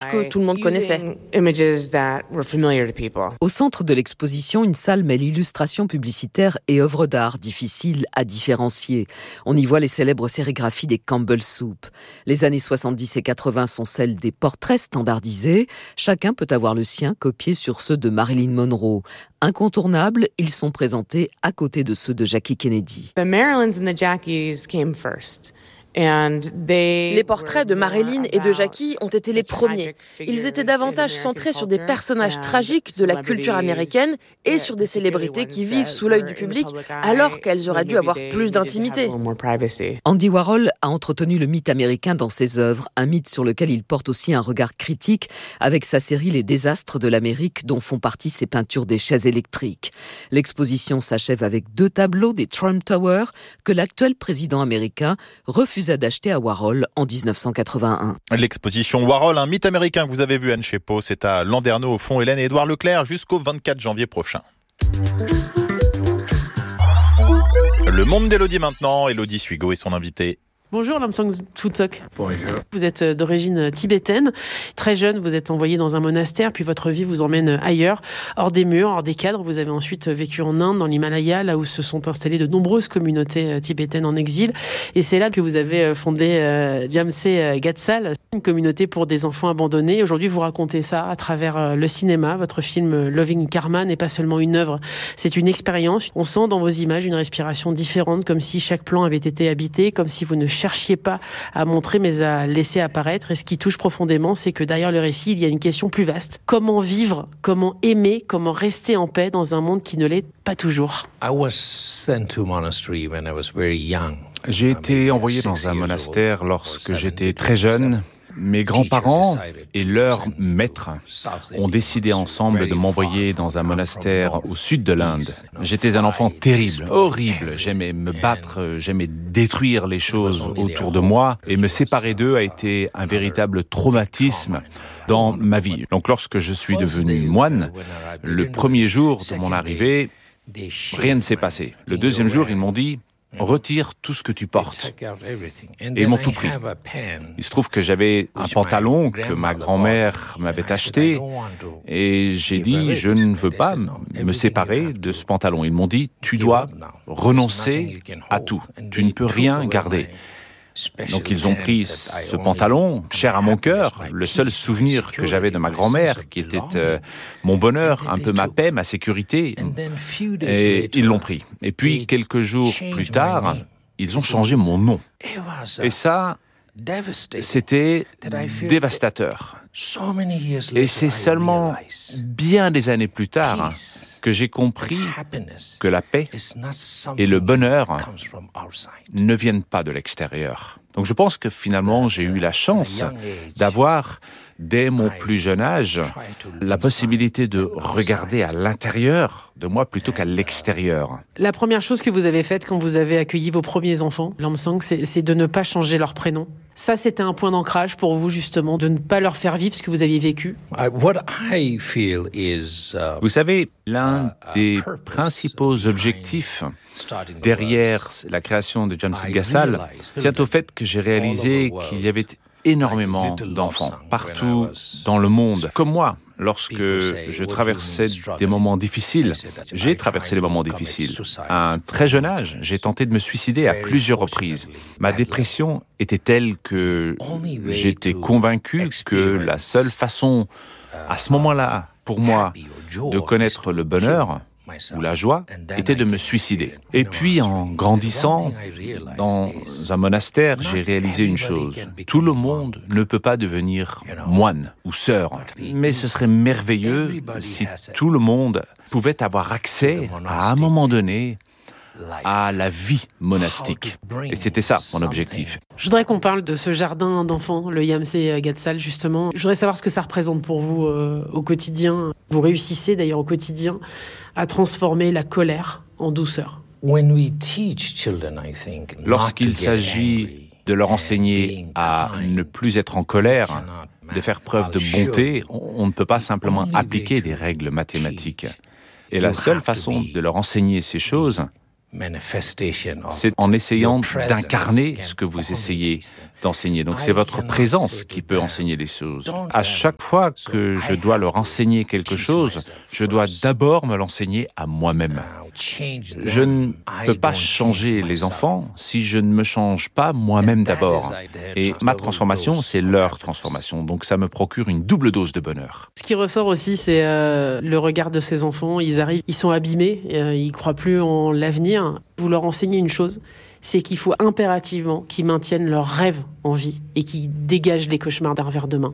que tout le monde connaissait. Au centre de l'exposition, une salle mêle illustration publicitaire et œuvres d'art difficiles à différencier. On y voit les célèbres sérigraphies des Campbell Soup. Les années 70 et 80 sont celles des portraits standardisés. Chacun peut avoir le sien copié sur ceux de Marilyn Monroe. Incontournables, ils sont présentés à côté de ceux de Jackie Kennedy. Les portraits de Marilyn et de Jackie ont été les premiers. Ils étaient davantage centrés sur des personnages tragiques de la culture américaine et sur des célébrités qui vivent sous l'œil du public alors qu'elles auraient dû avoir plus d'intimité. Andy Warhol a entretenu le mythe américain dans ses œuvres, un mythe sur lequel il porte aussi un regard critique avec sa série Les désastres de l'Amérique dont font partie ses peintures des chaises électriques. L'exposition s'achève avec 2 tableaux des Trump Tower que l'actuel président américain refusa d'acheter à Warhol en 1981. L'exposition Warhol, un mythe américain que vous avez vu, Anne Chepeau, c'est à Landerneau au fond Hélène et Édouard Leclerc jusqu'au 24 janvier prochain. Le monde d'Élodie maintenant, Élodie Suigo et son invité. Bonjour Lamsang Tsutsok. Bonjour. Vous êtes d'origine tibétaine. Très jeune, vous êtes envoyé dans un monastère, puis votre vie vous emmène ailleurs, hors des murs, hors des cadres. Vous avez ensuite vécu en Inde, dans l'Himalaya, là où se sont installées de nombreuses communautés tibétaines en exil. Et c'est là que vous avez fondé Jamse Gatsal, une communauté pour des enfants abandonnés. Aujourd'hui, vous racontez ça à travers le cinéma. Votre film Loving Karma n'est pas seulement une œuvre, c'est une expérience. On sent dans vos images une respiration différente, comme si chaque plan avait été habité, comme si vous ne cherchiez pas à montrer mais à laisser apparaître. Et ce qui touche profondément, c'est que derrière le récit, il y a une question plus vaste. Comment vivre, comment aimer, comment rester en paix dans un monde qui ne l'est pas toujours? J'ai été envoyé dans un monastère lorsque j'étais très jeune. Mes grands-parents et leur maître ont décidé ensemble de m'envoyer dans un monastère au sud de l'Inde. J'étais un enfant terrible, horrible. J'aimais me battre, j'aimais détruire les choses autour de moi. Et me séparer d'eux a été un véritable traumatisme dans ma vie. Donc lorsque je suis devenu moine, le premier jour de mon arrivée, rien ne s'est passé. Le deuxième jour, ils m'ont dit: retire tout ce que tu portes. Et ils m'ont tout pris. Il se trouve que j'avais un pantalon que ma grand-mère m'avait acheté et j'ai dit: je ne veux pas me séparer de ce pantalon. Ils m'ont dit: tu dois renoncer à tout. Tu ne peux rien garder. Donc ils ont pris ce pantalon, cher à mon cœur, le seul souvenir que j'avais de ma grand-mère, qui était mon bonheur, un peu ma paix, ma sécurité, et ils l'ont pris. Et puis quelques jours plus tard, ils ont changé mon nom. Et ça, c'était dévastateur. Et c'est seulement bien des années plus tard que j'ai compris que la paix et le bonheur ne viennent pas de l'extérieur. Donc je pense que finalement j'ai eu la chance d'avoir, dès mon plus jeune âge, la possibilité de regarder à l'intérieur de moi plutôt qu'à l'extérieur. La première chose que vous avez faite quand vous avez accueilli vos premiers enfants, Lamsang, c'est de ne pas changer leur prénom. Ça, c'était un point d'ancrage pour vous, justement, de ne pas leur faire vivre ce que vous aviez vécu. Vous savez, l'un des principaux objectifs derrière la création de Jamse Gatsal tient au fait que j'ai réalisé qu'il y avait énormément d'enfants partout dans le monde, comme moi. Lorsque je traversais des moments difficiles, j'ai traversé des moments difficiles. À un très jeune âge, j'ai tenté de me suicider à plusieurs reprises. Ma dépression était telle que j'étais convaincu que la seule façon, à ce moment-là, pour moi, de connaître le bonheur ou la joie, était de me suicider. Et puis, en grandissant dans un monastère, j'ai réalisé une chose. Tout le monde ne peut pas devenir moine ou sœur. Mais ce serait merveilleux si tout le monde pouvait avoir accès, à un moment donné, à la vie monastique. Et c'était ça, mon objectif. Je voudrais qu'on parle de ce jardin d'enfants, le Jamse Gatsal, justement. Je voudrais savoir ce que ça représente pour vous au quotidien. Vous réussissez d'ailleurs au quotidien à transformer la colère en douceur. Lorsqu'il s'agit de leur enseigner à ne plus être en colère, de faire preuve de bonté, on ne peut pas simplement appliquer des règles mathématiques. Et la seule façon de leur enseigner ces choses, c'est en essayant d'incarner ce que vous essayez d'enseigner. Donc c'est votre présence qui peut enseigner les choses. À chaque fois que je dois leur enseigner quelque chose, je dois d'abord me l'enseigner à moi-même. Je ne peux pas changer les enfants si je ne me change pas moi-même d'abord. Et ma transformation, c'est leur transformation. Donc ça me procure une double dose de bonheur. Ce qui ressort aussi, c'est le regard de ces enfants. Ils arrivent, ils sont abîmés, ils ne croient plus en l'avenir. Vous leur enseignez une chose, c'est qu'il faut impérativement qu'ils maintiennent leurs rêves en vie et qu'ils dégagent les cauchemars d'un revers de main.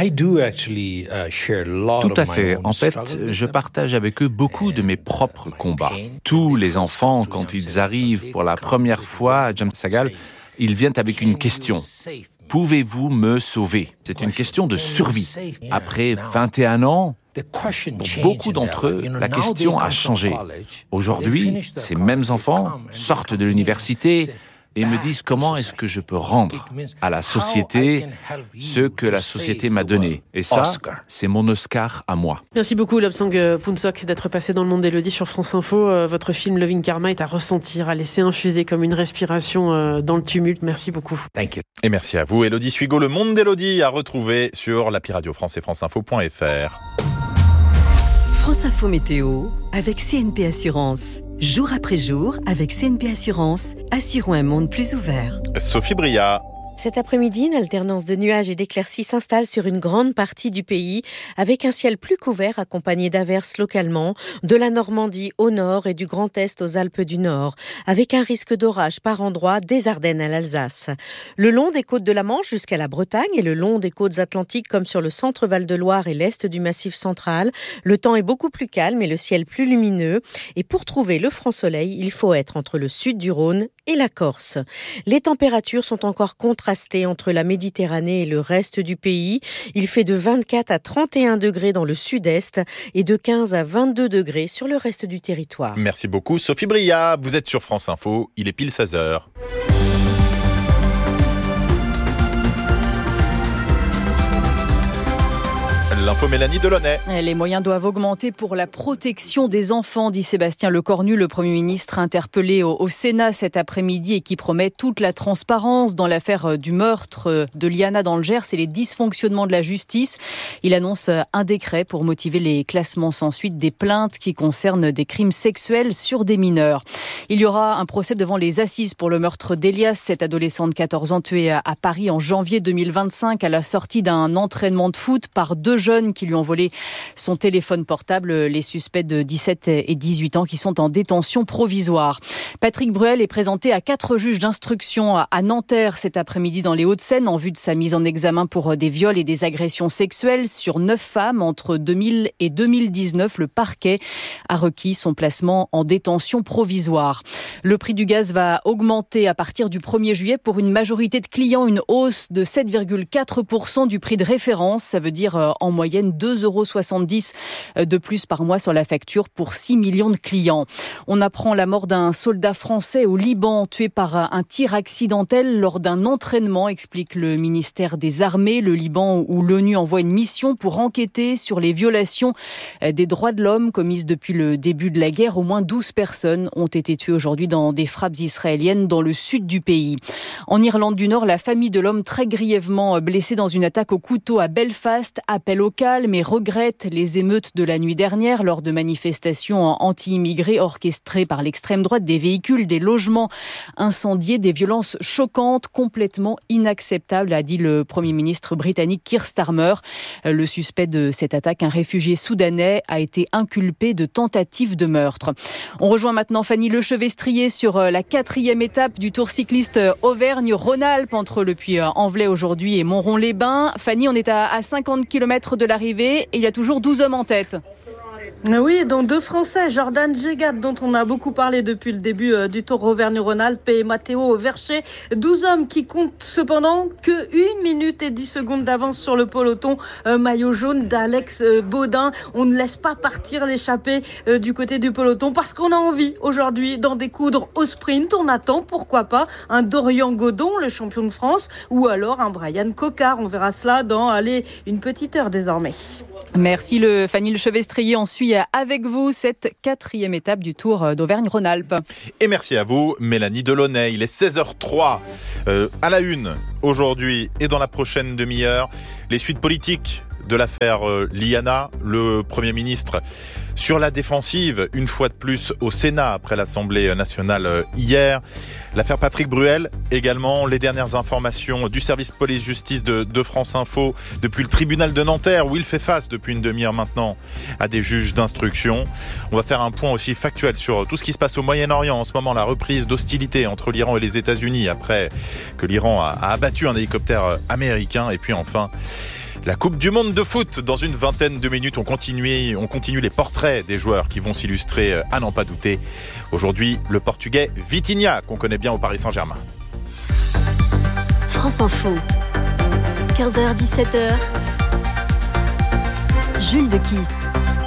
Tout à fait. En fait, je partage avec eux beaucoup de mes propres combats. Tous les enfants, quand ils arrivent pour la première fois à Jamsagal, ils viennent avec une question. Pouvez-vous me sauver ? C'est une question de survie. Après 21 ans, pour beaucoup d'entre eux, la question a changé. Aujourd'hui, ces mêmes enfants sortent de l'université et me disent comment est-ce que je peux rendre à la société ce que la société m'a donné. Et ça, c'est mon Oscar à moi. Merci beaucoup Lobsang Phuntsoc d'être passé dans le monde d'Élodie sur France Info. Votre film Loving Karma est à ressentir, à laisser infuser comme une respiration dans le tumulte. Merci beaucoup. Et merci à vous Élodie Suigo. Le monde d'Élodie à retrouver sur l'appli Radio France et franceinfo.fr. France Info Météo avec CNP Assurance. Jour après jour, avec CNP Assurance, assurons un monde plus ouvert. Sophie Bria. Cet après-midi, une alternance de nuages et d'éclaircies s'installe sur une grande partie du pays, avec un ciel plus couvert accompagné d'averses localement, de la Normandie au nord et du Grand Est aux Alpes du Nord, avec un risque d'orage par endroits des Ardennes à l'Alsace. Le long des côtes de la Manche jusqu'à la Bretagne et le long des côtes atlantiques comme sur le centre Val-de-Loire et l'est du Massif central, le temps est beaucoup plus calme et le ciel plus lumineux. Et pour trouver le franc soleil, il faut être entre le sud du Rhône et la Corse. Les températures sont encore contrastées entre la Méditerranée et le reste du pays. Il fait de 24 à 31 degrés dans le sud-est et de 15 à 22 degrés sur le reste du territoire. Merci beaucoup Sophie Bria. Vous êtes sur France Info, il est pile 16h. L'info Mélanie Delaunay. Les moyens doivent augmenter pour la protection des enfants, dit Sébastien Lecornu, le Premier ministre interpellé au Sénat cet après-midi et qui promet toute la transparence dans l'affaire du meurtre de Liana dans le Gers et les dysfonctionnements de la justice. Il annonce un décret pour motiver les classements sans suite des plaintes qui concernent des crimes sexuels sur des mineurs. Il y aura un procès devant les assises pour le meurtre d'Elias, cette adolescente de 14 ans tuée à Paris en janvier 2025 à la sortie d'un entraînement de foot par deux jeunes qui lui ont volé son téléphone portable. Les suspects de 17 et 18 ans qui sont en détention provisoire. Patrick Bruel est présenté à 4 juges d'instruction à Nanterre cet après-midi dans les Hauts-de-Seine en vue de sa mise en examen pour des viols et des agressions sexuelles sur 9 femmes entre 2000 et 2019. Le parquet a requis son placement en détention provisoire. Le prix du gaz va augmenter à partir du 1er juillet pour une majorité de clients, une hausse de 7,4% du prix de référence. Ça veut dire en moyenne 2,70 € de plus par mois sur la facture pour 6 millions de clients. On apprend la mort d'un soldat français au Liban tué par un tir accidentel lors d'un entraînement, explique le ministère des Armées. Le Liban où l'ONU envoie une mission pour enquêter sur les violations des droits de l'homme commises depuis le début de la guerre. Au moins 12 personnes ont été tuées aujourd'hui dans des frappes israéliennes dans le sud du pays. En Irlande du Nord, la famille de l'homme très grièvement blessé dans une attaque au couteau à Belfast appelle au calme et regrette les émeutes de la nuit dernière lors de manifestations anti-immigrés orchestrées par l'extrême droite, des véhicules, des logements incendiés, des violences choquantes, complètement inacceptables, a dit le Premier ministre britannique Keir Starmer. Le suspect de cette attaque, un réfugié soudanais, a été inculpé de tentative de meurtre. On rejoint maintenant Fanny Lechevestrier sur la 4e étape du Tour cycliste Auvergne-Rhône-Alpes entre le Puy-en-Velay aujourd'hui et Montron-les-Bains. Fanny, on est à 50 km de l'arrivée et il y a toujours 12 hommes en tête. Oui, dont 2 Français, Jordan Gégat, dont on a beaucoup parlé depuis le début du Tour Auvergne-Rhône-Alpes, et Matteo Vercher. 12 hommes qui comptent cependant que 1 minute et 10 secondes d'avance sur le peloton. Maillot jaune d'Alex Baudin. On ne laisse pas partir l'échappée du côté du peloton parce qu'on a envie aujourd'hui d'en découdre au sprint. On attend, pourquoi pas, un Dorian Godon, le champion de France, ou alors un Brian Cocard. On verra cela dans une petite heure désormais. Merci Fanny Lechevestrier. On suit avec vous cette 4e étape du Tour d'Auvergne-Rhône-Alpes. Et merci à vous, Mélanie Delaunay. Il est 16h03 à la une aujourd'hui et dans la prochaine demi-heure. Les suites politiques de l'affaire Liana, le Premier ministre sur la défensive, une fois de plus au Sénat après l'Assemblée nationale hier. L'affaire Patrick Bruel également, les dernières informations du service police-justice de France Info depuis le tribunal de Nanterre où il fait face depuis une demi-heure maintenant à des juges d'instruction. On va faire un point aussi factuel sur tout ce qui se passe au Moyen-Orient en ce moment, la reprise d'hostilité entre l'Iran et les États-Unis après que l'Iran a abattu un hélicoptère américain. Et puis enfin, la Coupe du Monde de foot, dans une vingtaine de minutes, on continue les portraits des joueurs qui vont s'illustrer à n'en pas douter. Aujourd'hui, le Portugais Vitinha, qu'on connaît bien au Paris Saint-Germain. France Info, 15h-17h, Jules Dequisse.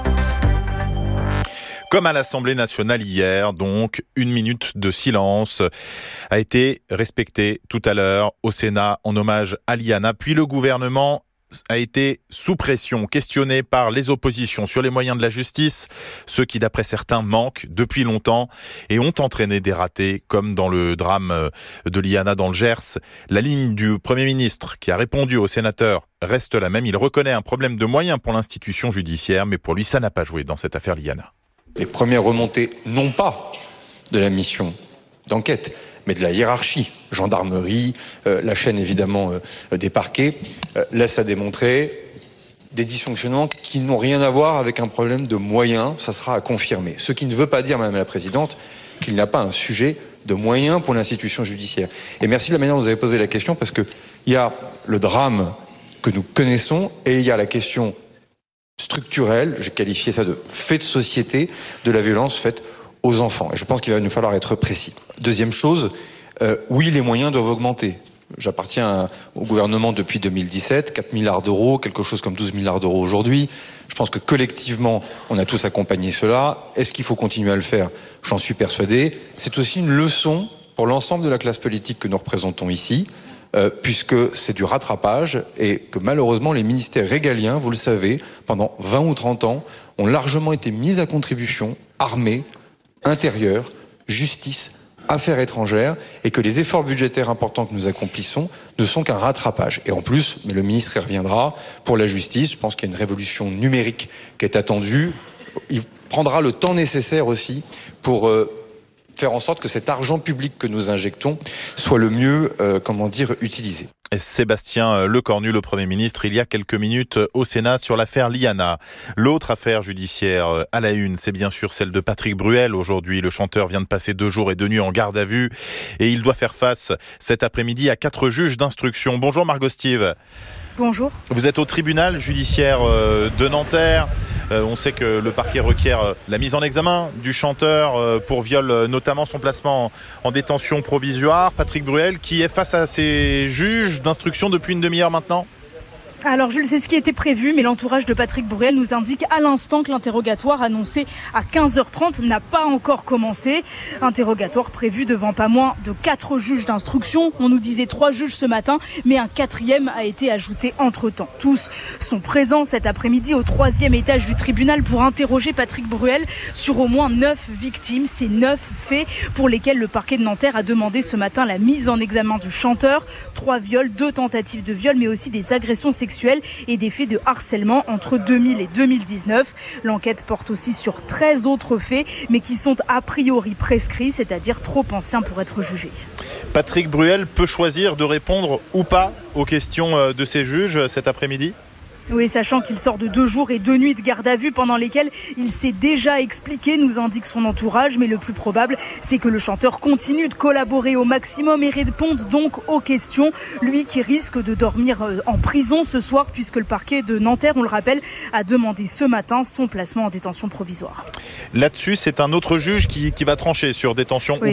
Comme à l'Assemblée nationale hier, donc, une minute de silence a été respectée tout à l'heure au Sénat en hommage à Liana. Puis le gouvernement a été sous pression, questionné par les oppositions sur les moyens de la justice, ceux qui d'après certains manquent depuis longtemps et ont entraîné des ratés, comme dans le drame de Liana dans le Gers. La ligne du Premier ministre qui a répondu aux sénateurs reste la même. Il reconnaît un problème de moyens pour l'institution judiciaire, mais pour lui ça n'a pas joué dans cette affaire Liana. Les premières remontées, non pas de la mission d'enquête, mais de la hiérarchie, gendarmerie, la chaîne évidemment des parquets, laisse à démontrer des dysfonctionnements qui n'ont rien à voir avec un problème de moyens, ça sera à confirmer. Ce qui ne veut pas dire, Madame la Présidente, qu'il n'y a pas un sujet de moyens pour l'institution judiciaire. Et merci de la manière dont vous avez posé la question, parce que il y a le drame que nous connaissons et il y a la question structurelle, j'ai qualifié ça de fait de société, de la violence faite aux enfants. Et je pense qu'il va nous falloir être précis. Deuxième chose, oui, les moyens doivent augmenter. J'appartiens au gouvernement depuis 2017, 4 milliards d'euros, quelque chose comme 12 milliards d'euros aujourd'hui. Je pense que collectivement, on a tous accompagné cela. Est-ce qu'il faut continuer à le faire ? J'en suis persuadé. C'est aussi une leçon pour l'ensemble de la classe politique que nous représentons ici, puisque c'est du rattrapage et que malheureusement les ministères régaliens, vous le savez, pendant 20 ou 30 ans, ont largement été mis à contribution, armés, intérieur, justice, affaires étrangères, et que les efforts budgétaires importants que nous accomplissons ne sont qu'un rattrapage. Et en plus, mais le ministre y reviendra, pour la justice, je pense qu'il y a une révolution numérique qui est attendue. Il prendra le temps nécessaire aussi pour faire en sorte que cet argent public que nous injectons soit le mieux, utilisé. Sébastien Lecornu, le Premier ministre, il y a quelques minutes au Sénat sur l'affaire Liana. L'autre affaire judiciaire à la une, c'est bien sûr celle de Patrick Bruel. Aujourd'hui, le chanteur vient de passer 2 jours et 2 nuits en garde à vue et il doit faire face cet après-midi à 4 juges d'instruction. Bonjour Margot Steve. Bonjour. Vous êtes au tribunal judiciaire de Nanterre. On sait que le parquet requiert la mise en examen du chanteur pour viol, notamment son placement en détention provisoire. Patrick Bruel qui est face à ses juges d'instruction depuis une demi-heure maintenant. Alors Jules, c'est ce qui était prévu, mais l'entourage de Patrick Bruel nous indique à l'instant que l'interrogatoire annoncé à 15h30 n'a pas encore commencé. Interrogatoire prévu devant pas moins de 4 juges d'instruction. On nous disait 3 juges ce matin, mais un 4e a été ajouté entre-temps. Tous sont présents cet après-midi au 3e étage du tribunal pour interroger Patrick Bruel sur au moins 9 victimes. Ces 9 faits pour lesquels le parquet de Nanterre a demandé ce matin la mise en examen du chanteur. 3 viols, 2 tentatives de viol, mais aussi des agressions sexuelles et des faits de harcèlement entre 2000 et 2019. L'enquête porte aussi sur 13 autres faits, mais qui sont a priori prescrits, c'est-à-dire trop anciens pour être jugés. Patrick Bruel peut choisir de répondre ou pas aux questions de ses juges cet après-midi ? Oui, sachant qu'il sort de 2 jours et 2 nuits de garde à vue pendant lesquelles il s'est déjà expliqué, nous indique son entourage. Mais le plus probable, c'est que le chanteur continue de collaborer au maximum et réponde donc aux questions. Lui qui risque de dormir en prison ce soir, puisque le parquet de Nanterre, on le rappelle, a demandé ce matin son placement en détention provisoire. Là-dessus, c'est un autre juge qui va trancher sur détention ou pas ?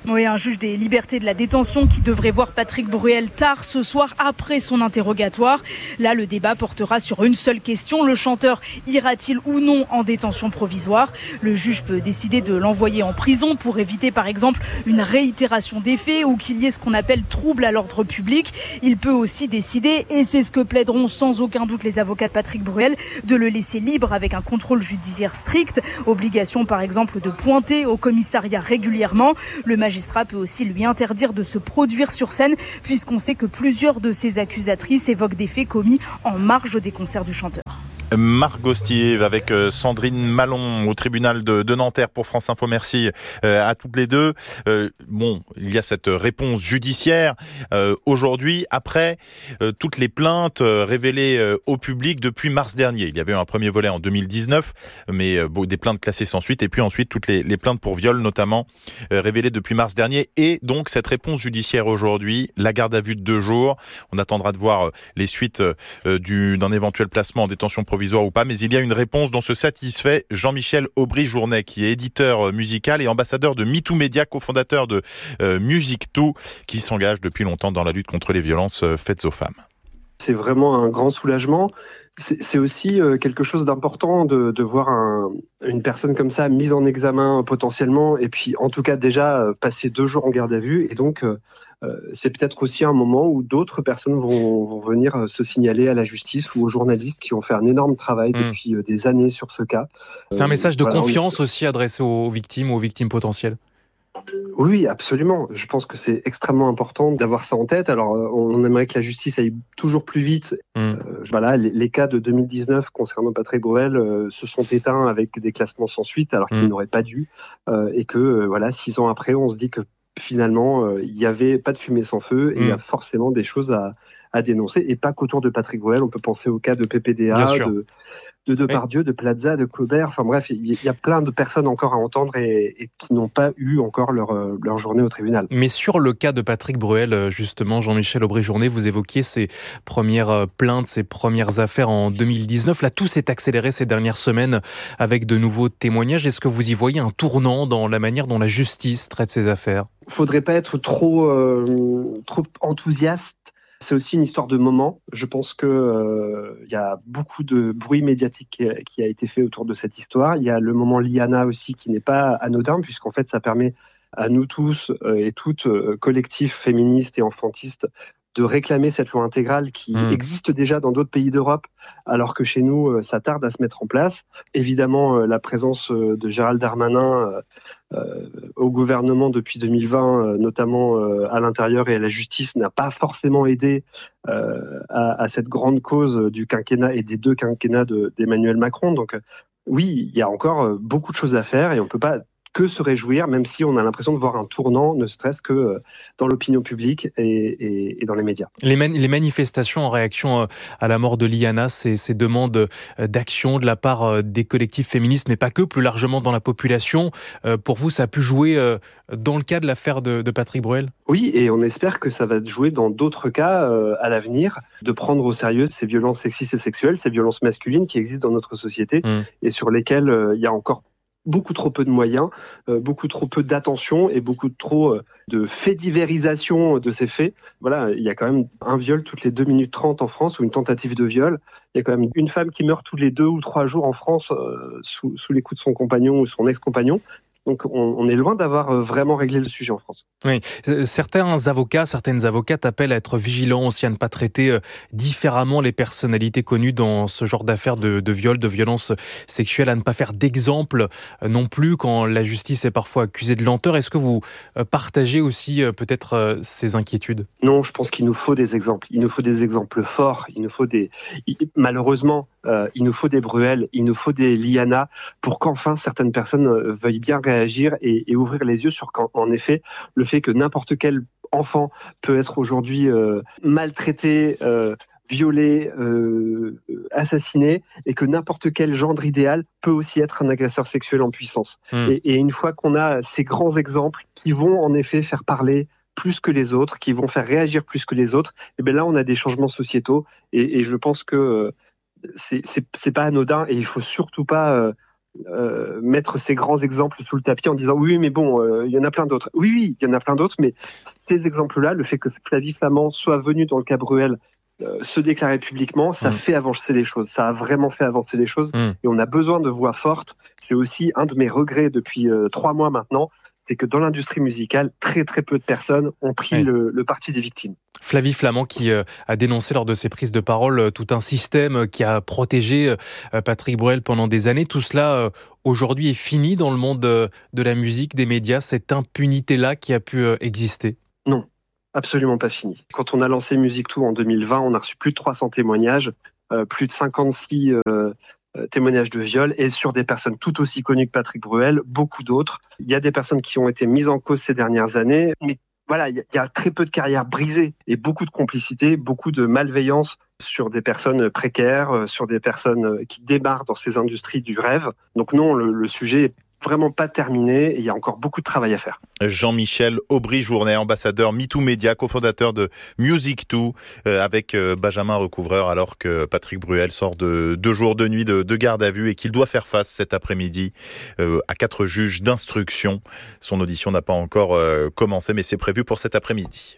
Oui, un juge des libertés de la détention qui devrait voir Patrick Bruel tard ce soir après son interrogatoire. Là, le débat portera sur une seule question. Le chanteur ira-t-il ou non en détention provisoire ? Le juge peut décider de l'envoyer en prison pour éviter par exemple une réitération des faits ou qu'il y ait ce qu'on appelle trouble à l'ordre public. Il peut aussi décider, et c'est ce que plaideront sans aucun doute les avocats de Patrick Bruel, de le laisser libre avec un contrôle judiciaire strict. Obligation par exemple de pointer au commissariat régulièrement. Le magistrat peut aussi lui interdire de se produire sur scène puisqu'on sait que plusieurs de ses accusatrices évoquent des faits commis en marge des concerts du chanteur. Marc Gostier avec Sandrine Malon au tribunal de Nanterre pour France Info. Merci à toutes les deux. Il y a cette réponse judiciaire aujourd'hui après toutes les plaintes révélées au public depuis mars dernier. Il y avait eu un premier volet en 2019, mais des plaintes classées sans suite, et puis ensuite toutes les plaintes pour viol notamment révélées depuis mars dernier, et donc cette réponse judiciaire aujourd'hui, la garde à vue de 2 jours. On attendra de voir les suites d'un éventuel placement en détention provisoire ou pas, mais il y a une réponse dont se satisfait Jean-Michel Aubry-Journet, qui est éditeur musical et ambassadeur de MeToo Media, cofondateur de Music2, qui s'engage depuis longtemps dans la lutte contre les violences faites aux femmes. C'est vraiment un grand soulagement. C'est aussi quelque chose d'important de voir une personne comme ça mise en examen potentiellement, et puis en tout cas déjà passer 2 jours en garde à vue, et donc c'est peut-être aussi un moment où d'autres personnes vont venir se signaler à la justice ou aux journalistes qui ont fait un énorme travail depuis des années sur ce cas. C'est un message de confiance aussi adressé aux victimes ou aux victimes potentielles. Oui, absolument. Je pense que c'est extrêmement important d'avoir ça en tête. Alors, on aimerait que la justice aille toujours plus vite. Les cas de 2019 concernant Patrick Bruel se sont éteints avec des classements sans suite, alors qu'ils n'auraient pas dû. Et que 6 ans après, on se dit que finalement, il n'y avait pas de fumée sans feu, et il y a forcément des choses à dénoncer, et pas qu'autour de Patrick Bruel. On peut penser au cas de PPDA, de Depardieu, de Plaza, de Colbert. Enfin bref, il y a plein de personnes encore à entendre et qui n'ont pas eu encore leur journée au tribunal. Mais sur le cas de Patrick Bruel, justement, Jean-Michel Aubry-Journet, vous évoquiez ses premières plaintes, ses premières affaires en 2019. Là, tout s'est accéléré ces dernières semaines avec de nouveaux témoignages. Est-ce que vous y voyez un tournant dans la manière dont la justice traite ces affaires ? Faudrait pas être trop enthousiaste. C'est aussi une histoire de moment. Je pense que y a beaucoup de bruit médiatique qui a été fait autour de cette histoire. Il y a le moment Liana aussi qui n'est pas anodin, puisqu'en fait ça permet à nous tous et toutes, collectifs féministes et enfantistes, de réclamer cette loi intégrale qui existe déjà dans d'autres pays d'Europe, alors que chez nous, ça tarde à se mettre en place. Évidemment, la présence de Gérald Darmanin au gouvernement depuis 2020, notamment à l'intérieur et à la justice, n'a pas forcément aidé à cette grande cause du quinquennat et des 2 quinquennats d'Emmanuel Macron. Donc oui, il y a encore beaucoup de choses à faire, et on ne peut pas que se réjouir, même si on a l'impression de voir un tournant, ne serait-ce que dans l'opinion publique et dans les médias. Les manifestations en réaction à la mort de Liana, ces demandes d'action de la part des collectifs féministes, mais pas que, plus largement dans la population, pour vous, ça a pu jouer dans le cas de l'affaire de Patrick Bruel ? Oui, et on espère que ça va jouer dans d'autres cas à l'avenir, de prendre au sérieux ces violences sexistes et sexuelles, ces violences masculines qui existent dans notre société et sur lesquelles il y a encore beaucoup trop peu de moyens, beaucoup trop peu d'attention et beaucoup trop de faits divérisation de ces faits. Voilà, il y a quand même un viol toutes les 2 minutes 30 en France, ou une tentative de viol. Il y a quand même une femme qui meurt tous les 2 ou 3 jours en France sous les coups de son compagnon ou son ex-compagnon. Donc on est loin d'avoir vraiment réglé le sujet en France. Oui, certains avocats, certaines avocates appellent à être vigilants aussi, à ne pas traiter différemment les personnalités connues dans ce genre d'affaires de viol, de violence sexuelle, à ne pas faire d'exemple non plus quand la justice est parfois accusée de lenteur. Est-ce que vous partagez aussi peut-être ces inquiétudes ? Non, je pense qu'il nous faut des exemples. Il nous faut des exemples forts. Malheureusement, il nous faut des Bruel, il nous faut des Liana pour qu'enfin certaines personnes veuillent bien réagir et ouvrir les yeux sur qu'en effet, le fait que n'importe quel enfant peut être aujourd'hui maltraité, violé, assassiné, et que n'importe quel gendre idéal peut aussi être un agresseur sexuel en puissance. Et une fois qu'on a ces grands exemples qui vont en effet faire parler plus que les autres, qui vont faire réagir plus que les autres, et bien là on a des changements sociétaux, et je pense que c'est pas anodin, et il faut surtout pas mettre ces grands exemples sous le tapis en disant oui mais bon il y en a plein d'autres. Oui il y en a plein d'autres, mais ces exemples-là, le fait que Flavie Flament soit venue dans le cas Bruel se déclarer publiquement, ça fait avancer les choses. Ça a vraiment fait avancer les choses et on a besoin de voix fortes. C'est aussi un de mes regrets depuis 3 mois maintenant, c'est que dans l'industrie musicale, très très peu de personnes ont pris le parti des victimes. Flavie Flament qui a dénoncé lors de ses prises de parole tout un système qui a protégé Patrick Bruel pendant des années. Tout cela aujourd'hui est fini dans le monde de la musique, des médias, cette impunité-là qui a pu exister? Non, absolument pas fini. Quand on a lancé Musique Tout en 2020, on a reçu plus de 300 témoignages, plus de 56 témoignages de viol, et sur des personnes tout aussi connues que Patrick Bruel, beaucoup d'autres. Il y a des personnes qui ont été mises en cause ces dernières années, mais voilà, il y a très peu de carrières brisées et beaucoup de complicité, beaucoup de malveillance sur des personnes précaires, sur des personnes qui démarrent dans ces industries du rêve. Donc non, le sujet est vraiment pas terminé et il y a encore beaucoup de travail à faire. Jean-Michel Aubry-Journet, ambassadeur MeToo Media, cofondateur de Musique Tout, avec Benjamin Recouvreur, alors que Patrick Bruel sort de 2 jours de nuit de garde à vue et qu'il doit faire face cet après-midi à 4 juges d'instruction. Son audition n'a pas encore commencé, mais c'est prévu pour cet après-midi.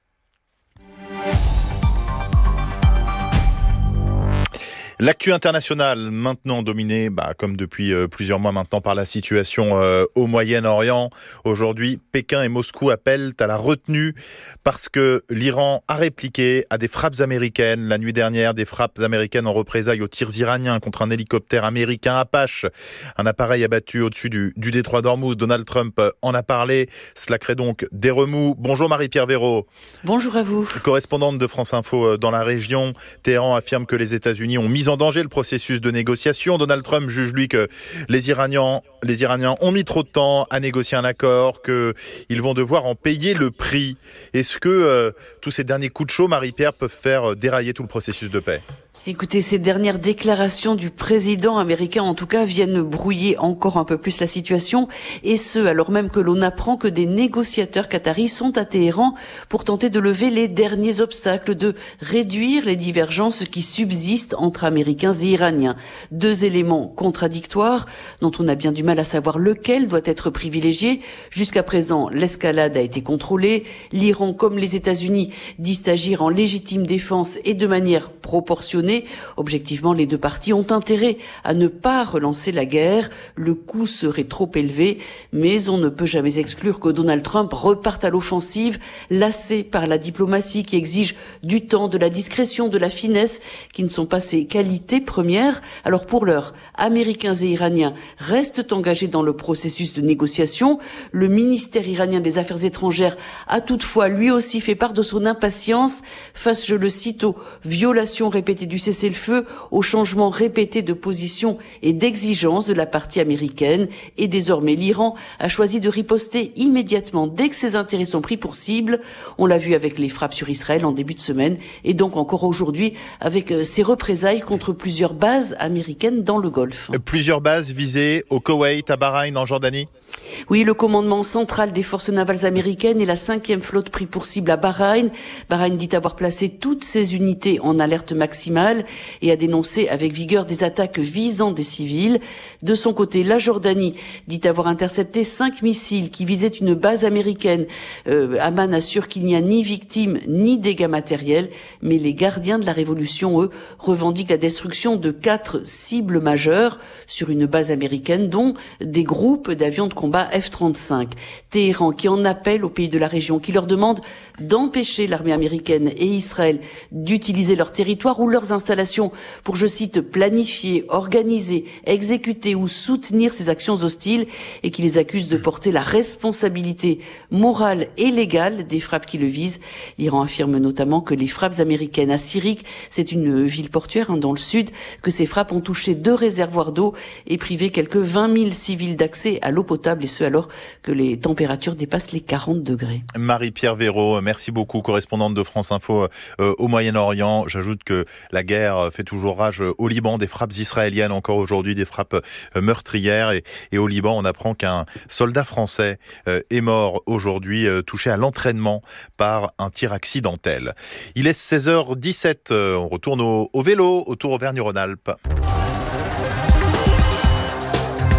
L'actu internationale, maintenant dominée, comme depuis plusieurs mois maintenant, par la situation au Moyen-Orient. Aujourd'hui, Pékin et Moscou appellent à la retenue parce que l'Iran a répliqué à des frappes américaines. La nuit dernière, des frappes américaines en représailles aux tirs iraniens contre un hélicoptère américain Apache. Un appareil abattu au-dessus du détroit d'Ormuz. Donald Trump en a parlé. Cela crée donc des remous. Bonjour Marie-Pierre Véraud. Bonjour à vous. Correspondante de France Info dans la région. Téhéran affirme que les États-Unis ont mis en danger le processus de négociation. Donald Trump juge, lui, que les Iraniens ont mis trop de temps à négocier un accord, qu'ils vont devoir en payer le prix. Est-ce que tous ces derniers coups de chaud, Marie-Pierre, peuvent faire dérailler tout le processus de paix ? Écoutez, ces dernières déclarations du président américain, en tout cas, viennent brouiller encore un peu plus la situation, et ce, alors même que l'on apprend que des négociateurs qataris sont à Téhéran pour tenter de lever les derniers obstacles, de réduire les divergences qui subsistent entre Américains et Iraniens. 2 éléments contradictoires dont on a bien du mal à savoir lequel doit être privilégié. Jusqu'à présent, l'escalade a été contrôlée. L'Iran, comme les États-Unis, disent agir en légitime défense et de manière proportionnée. Objectivement, les 2 parties ont intérêt à ne pas relancer la guerre. Le coût serait trop élevé, mais on ne peut jamais exclure que Donald Trump reparte à l'offensive, lassé par la diplomatie qui exige du temps, de la discrétion, de la finesse, qui ne sont pas ses qualités premières. Alors pour l'heure, Américains et Iraniens restent engagés dans le processus de négociation. Le ministère iranien des Affaires étrangères a toutefois lui aussi fait part de son impatience face, je le cite, aux violations répétées du cessez-le-feu, aux changements répétés de position et d'exigence de la partie américaine. Et désormais, l'Iran a choisi de riposter immédiatement dès que ses intérêts sont pris pour cible. On l'a vu avec les frappes sur Israël en début de semaine et donc encore aujourd'hui avec ses représailles contre plusieurs bases américaines dans le Golfe. Plusieurs bases visées au Koweït, à Bahreïn, en Jordanie ? Oui, le commandement central des forces navales américaines et la 5e flotte pris pour cible à Bahreïn. Bahreïn dit avoir placé toutes ses unités en alerte maximale et a dénoncé avec vigueur des attaques visant des civils. De son côté, la Jordanie dit avoir intercepté 5 missiles qui visaient une base américaine. Amman assure qu'il n'y a ni victimes ni dégâts matériels, mais les gardiens de la révolution, eux, revendiquent la destruction de 4 cibles majeures sur une base américaine, dont des groupes d'avions de combat F-35. Téhéran qui en appelle aux pays de la région, qui leur demande d'empêcher l'armée américaine et Israël d'utiliser leur territoire ou leurs installations pour, je cite, planifier, organiser, exécuter ou soutenir ces actions hostiles, et qui les accuse de porter la responsabilité morale et légale des frappes qui le visent. L'Iran affirme notamment que les frappes américaines à Sirik, c'est une ville portuaire dans le sud, que ces frappes ont touché 2 réservoirs d'eau et privé quelques 20 000 civils d'accès à l'eau potable, et ce alors que les températures dépassent les 40 degrés. Marie-Pierre Véraud, merci beaucoup, correspondante de France Info au Moyen-Orient. J'ajoute que la guerre fait toujours rage au Liban, des frappes israéliennes encore aujourd'hui, des frappes meurtrières. Et au Liban, on apprend qu'un soldat français est mort aujourd'hui, touché à l'entraînement par un tir accidentel. Il est 16h17, on retourne au vélo, autour Auvergne-Rhône-Alpes.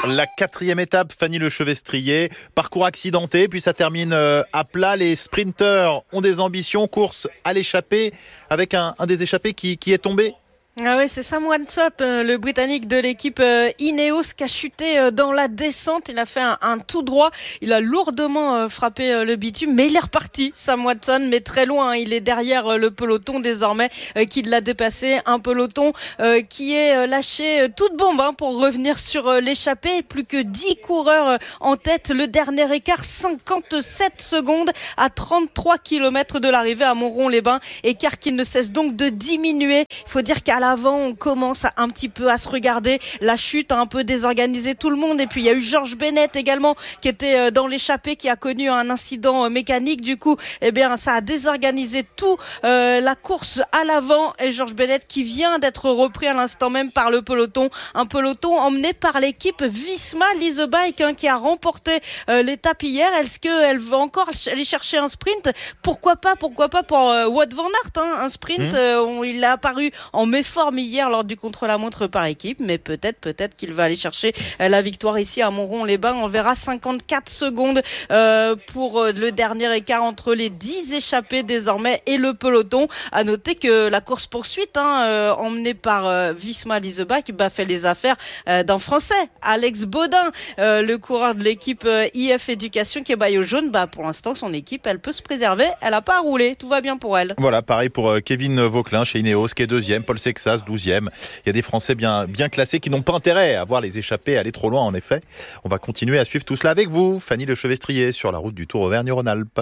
La 4e étape, Fanny Lechevestrier, parcours accidenté, puis ça termine à plat. Les sprinteurs ont des ambitions, course à l'échappée, avec un des échappés qui est tombé. Ah oui, c'est Sam Wansop, le Britannique de l'équipe Ineos, qui a chuté dans la descente. Il a fait un tout droit. Il a lourdement frappé le bitume, mais il est reparti, Sam Watson, mais très loin. Il est derrière le peloton désormais qui l'a dépassé. Un peloton qui est lâché toute bombe pour revenir sur l'échappée. Plus que 10 coureurs en tête. Le dernier écart, 57 secondes à 33 km de l'arrivée à Montron-les-Bains. Écart qui ne cesse donc de diminuer. Il faut dire qu'à l'avant, on commence un petit peu à se regarder. La chute a un peu désorganisé tout le monde. Et puis, il y a eu George Bennett également qui était dans l'échappée, qui a connu un incident mécanique. Du coup, ça a désorganisé tout la course à l'avant. Et George Bennett qui vient d'être repris à l'instant même par le peloton. Un peloton emmené par l'équipe Visma Lease Bike qui a remporté l'étape hier. Est-ce qu'elle va encore aller chercher un sprint ? Pourquoi pas pour Wout van Aert, un sprint. Il a apparu en méforme hier lors du contre-la-montre par équipe, mais peut-être qu'il va aller chercher la victoire ici à Montron-les-Bains. On verra 54 secondes pour le dernier écart entre les 10 échappés désormais et le peloton. À noter que la course-poursuite emmenée par Visma Lease Bike fait les affaires d'un Français, Alex Baudin, le coureur de l'équipe IF Éducation qui est maillot jaune. Pour l'instant, son équipe, elle peut se préserver, elle n'a pas à rouler, tout va bien pour elle. Voilà, pareil pour Kevin Vauquelin chez Ineos qui est 2e, Paul Sexas 12e. Il y a des Français bien classés qui n'ont pas intérêt à voir les échappés aller trop loin en effet. On va continuer à suivre tout cela avec vous, Fanny Lechevestrier, sur la route du Tour Auvergne-Rhône-Alpes.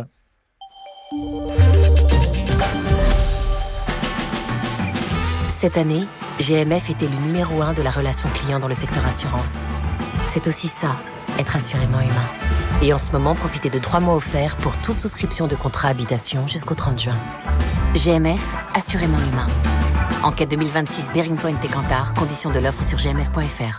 Cette année, GMF était le numéro 1 de la relation client dans le secteur assurance. C'est aussi ça, être assurément humain. Et en ce moment, profitez de 3 mois offerts pour toute souscription de contrat habitation jusqu'au 30 juin. GMF, assurément humain. Enquête 2026 Bearing Point et Kantar, conditions de l'offre sur gmf.fr.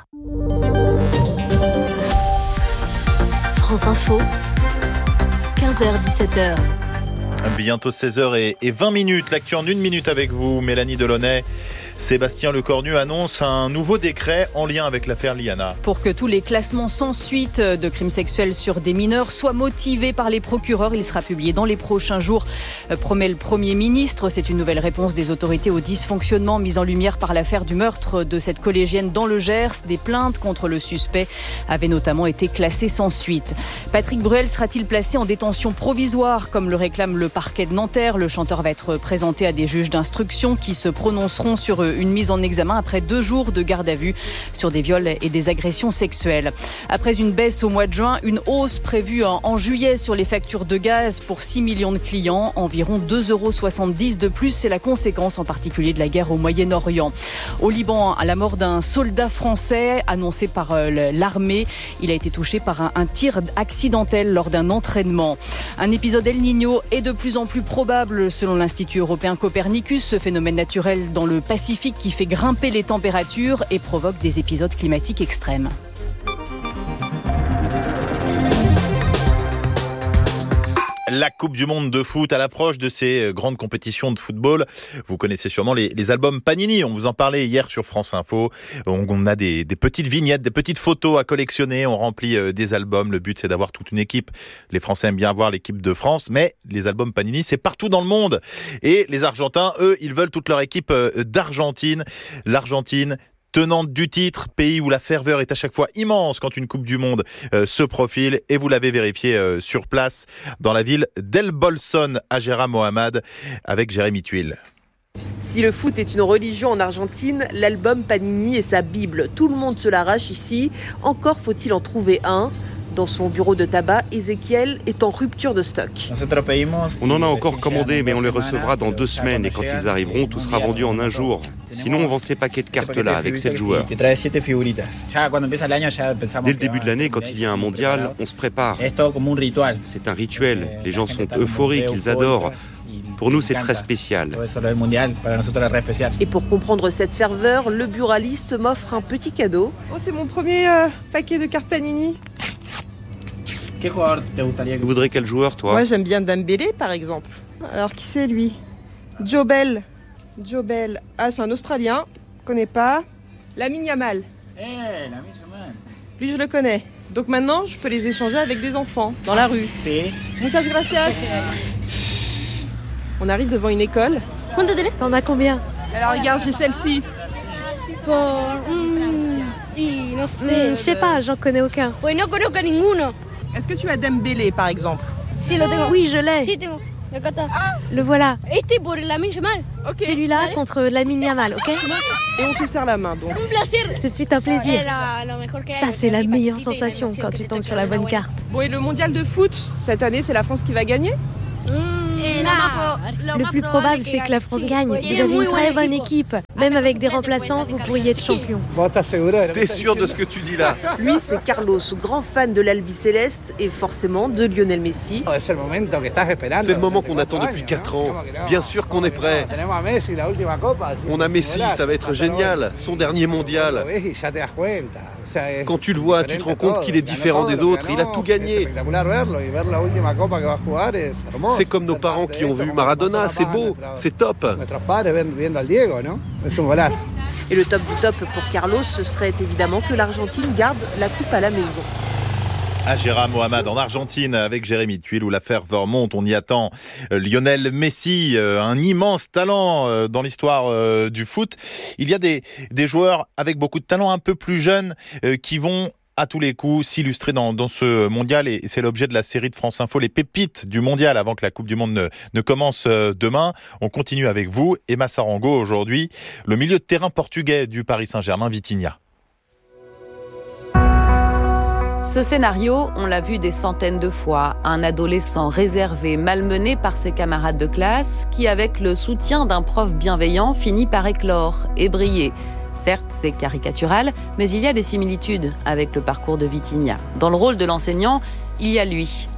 France Info, 15h-17h. Bientôt 16h20. L'actu en 1 minute avec vous, Mélanie Delaunay. Sébastien Lecornu annonce un nouveau décret en lien avec l'affaire Liana. Pour que tous les classements sans suite de crimes sexuels sur des mineurs soient motivés par les procureurs, il sera publié dans les prochains jours, promet le Premier ministre. C'est une nouvelle réponse des autorités au dysfonctionnement mis en lumière par l'affaire du meurtre de cette collégienne dans le Gers. Des plaintes contre le suspect avaient notamment été classées sans suite. Patrick Bruel sera-t-il placé en détention provisoire, comme le réclame le parquet de Nanterre ? Le chanteur va être présenté à des juges d'instruction qui se prononceront sur une mise en examen après 2 jours de garde à vue sur des viols et des agressions sexuelles. Après une baisse au mois de juin, une hausse prévue en juillet sur les factures de gaz pour 6 millions de clients, environ 2,70 € de plus. C'est la conséquence en particulier de la guerre au Moyen-Orient. Au Liban, à la mort d'un soldat français annoncé par l'armée, il a été touché par un tir accidentel lors d'un entraînement. Un épisode El Niño est de plus en plus probable selon l'Institut européen Copernicus, ce phénomène naturel dans le Pacifique qui fait grimper les températures et provoque des épisodes climatiques extrêmes. La Coupe du Monde de foot à l'approche de ces grandes compétitions de football. Vous connaissez sûrement les albums Panini. On vous en parlait hier sur France Info. On a des petites vignettes, des petites photos à collectionner. On remplit des albums. Le but, c'est d'avoir toute une équipe. Les Français aiment bien avoir l'équipe de France, mais les albums Panini, c'est partout dans le monde. Et les Argentins, eux, ils veulent toute leur équipe d'Argentine. L'Argentine, tenante du titre, pays où la ferveur est à chaque fois immense quand une Coupe du Monde se profile, et vous l'avez vérifié sur place dans la ville d'El Bolson à Gera Mohamed avec Jérémy Tuile. Si le foot est une religion en Argentine, l'album Panini est sa bible. Tout le monde se l'arrache ici, encore faut-il en trouver un. Dans son bureau de tabac, Ezequiel est en rupture de stock. On en a encore commandé, mais on les recevra dans 2 semaines. Et quand ils arriveront, tout sera vendu en 1 jour. Sinon, on vend ces paquets de cartes-là avec 7 joueurs. Dès le début de l'année, quand il y a un mondial, on se prépare. C'est un rituel. Les gens sont euphoriques, ils adorent. Pour nous, c'est très spécial. Et pour comprendre cette ferveur, le buraliste m'offre un petit cadeau. Oh, c'est mon premier paquet de cartes Panini. Tu voudrais quel joueur, toi ? Moi, j'aime bien Dembélé, par exemple. Alors, qui c'est, lui ? Joe Bell. Ah, c'est un Australien. Je connais pas. Lamine Yamal. Lui, je le connais. Donc maintenant, je peux les échanger avec des enfants, dans la rue. Muchas gracias. On arrive devant une école. T'en as combien? Alors regarde, j'ai celle-ci. Je sais pas, j'en connais aucun. Est-ce que tu as Dembélé, par exemple? Oui, je l'ai. Le voilà. Ok. Celui-là contre Lamine Yamal, ok? Et on se serre la main, donc. Ce fut un plaisir. Ça, c'est la meilleure sensation quand tu tombes sur la bonne carte. Bon, et le mondial de foot, cette année, c'est la France qui va gagner? Le plus probable, c'est que la France gagne. Vous avez une très bonne équipe. Même avec des remplaçants, vous pourriez être champion. T'es sûr de ce que tu dis là? Lui, c'est Carlos, grand fan de l'Albi Céleste et forcément de Lionel Messi. C'est le moment qu'on attend depuis 4 ans. Bien sûr qu'on est prêt. On a Messi, ça va être génial. Son dernier mondial. Quand tu le vois, tu te rends compte qu'il est différent des autres. Il a tout gagné. C'est comme nos parents qui ont vu Maradona. C'est beau, c'est top. Et le top du top pour Carlos, ce serait évidemment que l'Argentine garde la coupe à la maison. À Gérard Mohamed en Argentine avec Jérémy Tuile où la ferveur monte. On y attend Lionel Messi, un immense talent dans l'histoire du foot. Il y a des joueurs avec beaucoup de talent un peu plus jeunes qui vont à tous les coups s'illustrer dans ce mondial et c'est l'objet de la série de France Info, les pépites du mondial avant que la Coupe du Monde ne commence demain. On continue avec vous, Emma Sarango aujourd'hui, le milieu de terrain portugais du Paris Saint-Germain, Vitinha. Ce scénario, on l'a vu des centaines de fois. Un adolescent réservé, malmené par ses camarades de classe, qui, avec le soutien d'un prof bienveillant, finit par éclore et briller. Certes, c'est caricatural, mais il y a des similitudes avec le parcours de Vitinha. Dans le rôle de l'enseignant, il y a lui.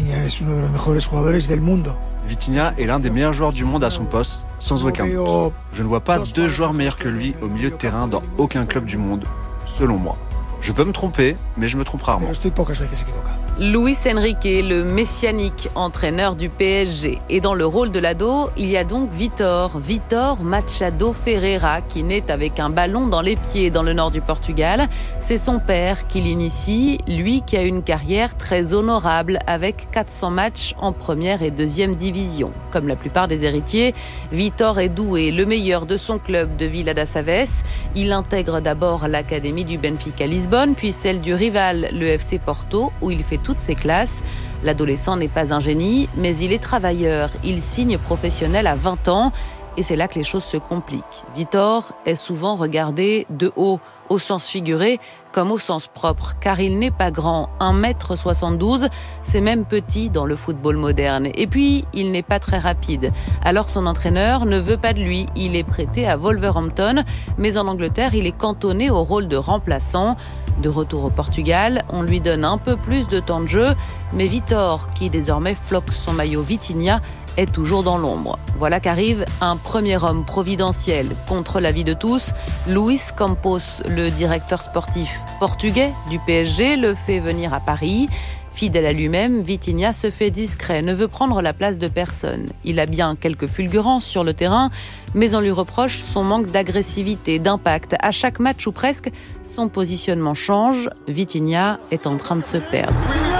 Vitinha est l'un des meilleurs joueurs du monde à son poste, sans aucun doute. Je ne vois pas 2 joueurs meilleurs que lui au milieu de terrain dans aucun club du monde, selon moi. Je peux me tromper, mais je me trompe rarement. Luis Enrique, le messianique entraîneur du PSG. Et dans le rôle de l'ado, il y a donc Vitor Machado Ferreira, qui naît avec un ballon dans les pieds dans le nord du Portugal. C'est son père qui l'initie, lui qui a une carrière très honorable avec 400 matchs en première et deuxième division. Comme la plupart des héritiers, Vitor est doué, le meilleur de son club de Vila das Aves. Il intègre d'abord l'académie du Benfica Lisbonne, puis celle du rival, le FC Porto, où il fait toutes ses classes. L'adolescent n'est pas un génie, mais il est travailleur. Il signe professionnel à 20 ans et c'est là que les choses se compliquent. Vitor est souvent regardé de haut, au sens figuré comme au sens propre, car il n'est pas grand, 1m72, c'est même petit dans le football moderne. Et puis, il n'est pas très rapide. Alors son entraîneur ne veut pas de lui, il est prêté à Wolverhampton, mais en Angleterre, il est cantonné au rôle de remplaçant. De retour au Portugal, on lui donne un peu plus de temps de jeu, mais Vitor, qui désormais floque son maillot Vitinha, est toujours dans l'ombre. Voilà qu'arrive un premier homme providentiel contre l'avis de tous. Luis Campos, le directeur sportif portugais du PSG, le fait venir à Paris. Fidèle à lui-même, Vitinha se fait discret, ne veut prendre la place de personne. Il a bien quelques fulgurances sur le terrain, mais on lui reproche son manque d'agressivité, d'impact. À chaque match ou presque, son positionnement change. Vitinha est en train de se perdre.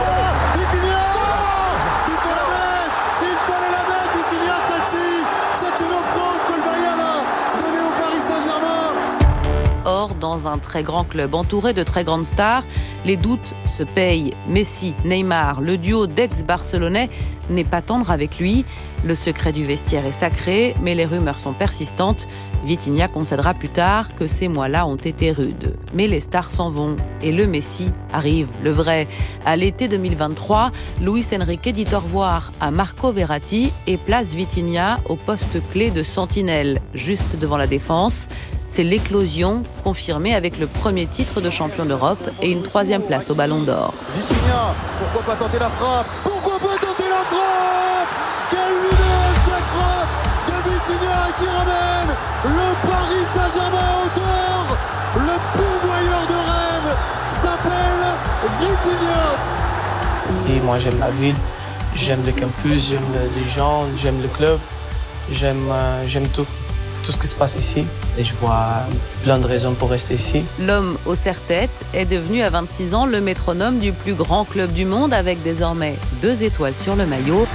Or, dans un très grand club entouré de très grandes stars, les doutes se payent. Messi, Neymar, le duo d'ex-barcelonais n'est pas tendre avec lui. Le secret du vestiaire est sacré, mais les rumeurs sont persistantes. Vitinha concédera plus tard que ces mois-là ont été rudes. Mais les stars s'en vont et le Messi arrive, le vrai. À l'été 2023, Luis Enrique dit au revoir à Marco Verratti et place Vitinha au poste clé de sentinelle, juste devant la défense. C'est l'éclosion confirmée avec le premier titre de champion d'Europe et une 3e place au Ballon d'Or. Vitinha, pourquoi pas tenter la frappe? Pourquoi pas tenter la frappe? Quelle lumineuse cette frappe de Vitinha qui ramène le Paris Saint-Germain à hauteur. Le pourvoyeur de rêve s'appelle Vitinha. Et moi j'aime la ville, j'aime le campus, j'aime les gens, j'aime le club, j'aime tout. tout ce qui se passe ici et je vois plein de raisons pour rester ici. L'homme au serre-tête est devenu à 26 ans le métronome du plus grand club du monde avec désormais 2 étoiles sur le maillot.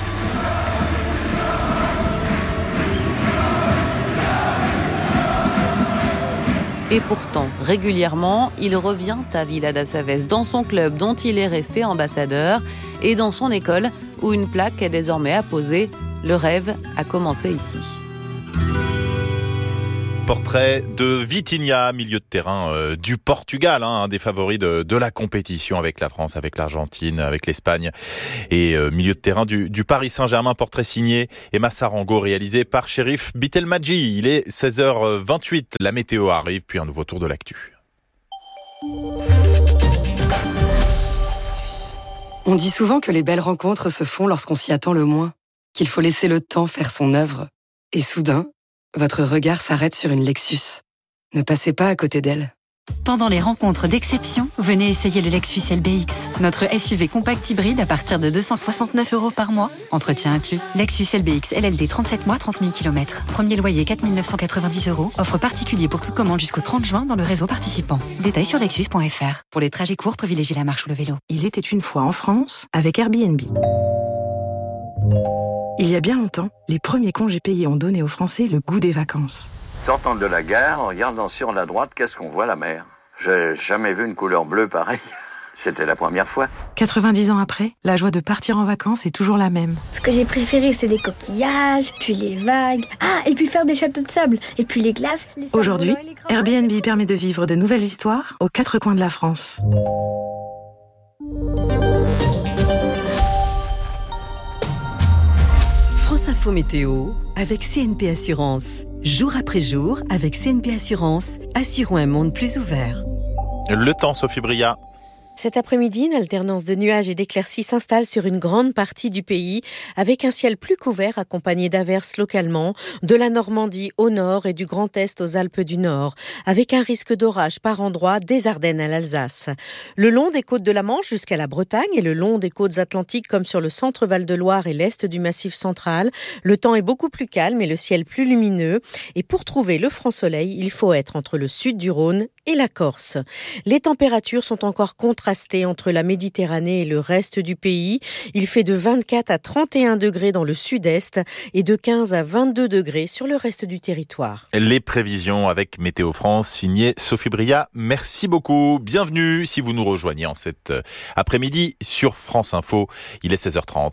Et pourtant, régulièrement, il revient à Villa das Aves, dans son club dont il est resté ambassadeur et dans son école où une plaque est désormais apposée. Le rêve a commencé ici. Portrait de Vitinha, milieu de terrain du Portugal, un des favoris de la compétition avec la France, avec l'Argentine, avec l'Espagne. Et milieu de terrain du Paris Saint-Germain, portrait signé Emma Sarango, réalisé par Chérif Bitelmadji. Il est 16h28, la météo arrive, puis un nouveau tour de l'actu. On dit souvent que les belles rencontres se font lorsqu'on s'y attend le moins, qu'il faut laisser le temps faire son œuvre. Et soudain, votre regard s'arrête sur une Lexus. Ne passez pas à côté d'elle. Pendant les rencontres d'exception, venez essayer le Lexus LBX. Notre SUV compact hybride à partir de 269 € par mois. Entretien inclus. Lexus LBX LLD 37 mois, 30 000 km. Premier loyer 4 990 €. Offre particulier pour toute commande jusqu'au 30 juin dans le réseau participant. Détails sur lexus.fr. Pour les trajets courts, privilégiez la marche ou le vélo. Il était une fois en France avec Airbnb. Il y a bien longtemps, les premiers congés payés ont donné aux Français le goût des vacances. Sortant de la gare, en regardant sur la droite, qu'est-ce qu'on voit? La mer. J'ai jamais vu une couleur bleue pareille. C'était la première fois. 90 ans après, la joie de partir en vacances est toujours la même. Ce que j'ai préféré, c'est les coquillages, puis les vagues. Ah, et puis faire des châteaux de sable, et puis les glaces. Aujourd'hui, Airbnb permet de vivre de nouvelles histoires aux 4 coins de la France. France Info Météo avec CNP Assurance. Jour après jour, avec CNP Assurance, assurons un monde plus ouvert. Le temps, Sophie Bria. Cet après-midi, une alternance de nuages et d'éclaircies s'installe sur une grande partie du pays, avec un ciel plus couvert accompagné d'averses localement, de la Normandie au nord et du Grand Est aux Alpes du Nord, avec un risque d'orage par endroits des Ardennes à l'Alsace. Le long des côtes de la Manche jusqu'à la Bretagne et le long des côtes atlantiques comme sur le centre Val-de-Loire et l'est du Massif central, le temps est beaucoup plus calme et le ciel plus lumineux. Et pour trouver le franc soleil, il faut être entre le sud du Rhône et la Corse. Les températures sont encore contrastées entre la Méditerranée et le reste du pays. Il fait de 24 à 31 degrés dans le sud-est et de 15 à 22 degrés sur le reste du territoire. Les prévisions avec Météo France, signé Sophie Bria. Merci beaucoup. Bienvenue si vous nous rejoignez en cet après-midi sur France Info. Il est 16h30.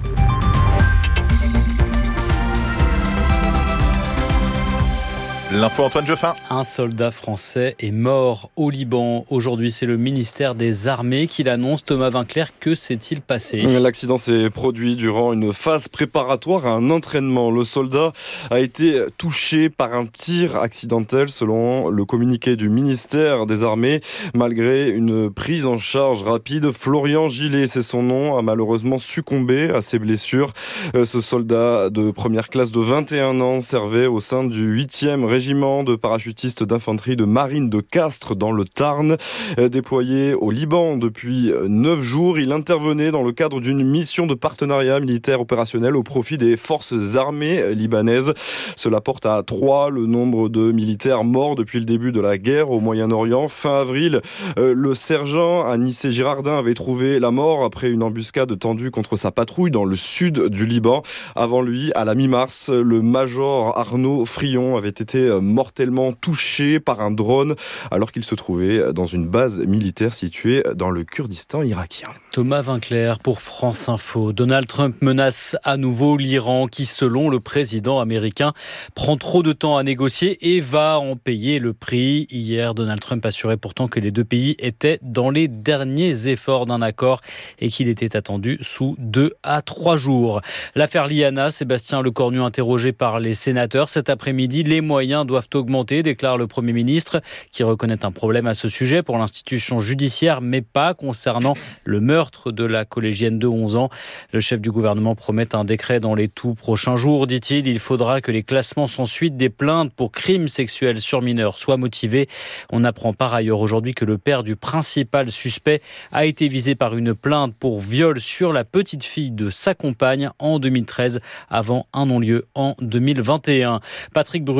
L'info Antoine Geoffin. Un soldat français est mort au Liban. Aujourd'hui, c'est le ministère des Armées qui l'annonce. Thomas Vinclair, que s'est-il passé ? L'accident s'est produit durant une phase préparatoire à un entraînement. Le soldat a été touché par un tir accidentel selon le communiqué du ministère des Armées. Malgré une prise en charge rapide, Florian Gillet, c'est son nom, a malheureusement succombé à ses blessures. Ce soldat de première classe de 21 ans servait au sein du 8e régiment de parachutistes d'infanterie de marine de Castres dans le Tarn. Déployé au Liban depuis 9 jours, il intervenait dans le cadre d'une mission de partenariat militaire opérationnel au profit des forces armées libanaises. Cela porte à 3 le nombre de militaires morts depuis le début de la guerre au Moyen-Orient. Fin avril, le sergent Anissé Girardin avait trouvé la mort après une embuscade tendue contre sa patrouille dans le sud du Liban. Avant lui, à la mi-mars, le major Arnaud Frion avait été mortellement touché par un drone alors qu'il se trouvait dans une base militaire située dans le Kurdistan irakien. Thomas Vinclair pour France Info. Donald Trump menace à nouveau l'Iran qui, selon le président américain, prend trop de temps à négocier et va en payer le prix. Hier, Donald Trump assurait pourtant que les deux pays étaient dans les derniers efforts d'un accord et qu'il était attendu sous 2 à 3 jours. L'affaire Liana, Sébastien Lecornu interrogé par les sénateurs cet après-midi. Les moyens doivent augmenter, déclare le Premier ministre, qui reconnaît un problème à ce sujet pour l'institution judiciaire, mais pas concernant le meurtre de la collégienne de 11 ans. Le chef du gouvernement promet un décret dans les tout prochains jours, dit-il. Il faudra que les classements sans suite des plaintes pour crimes sexuels sur mineurs soient motivés. On apprend par ailleurs aujourd'hui que le père du principal suspect a été visé par une plainte pour viol sur la petite fille de sa compagne en 2013, avant un non-lieu en 2021. Patrick Bruel sera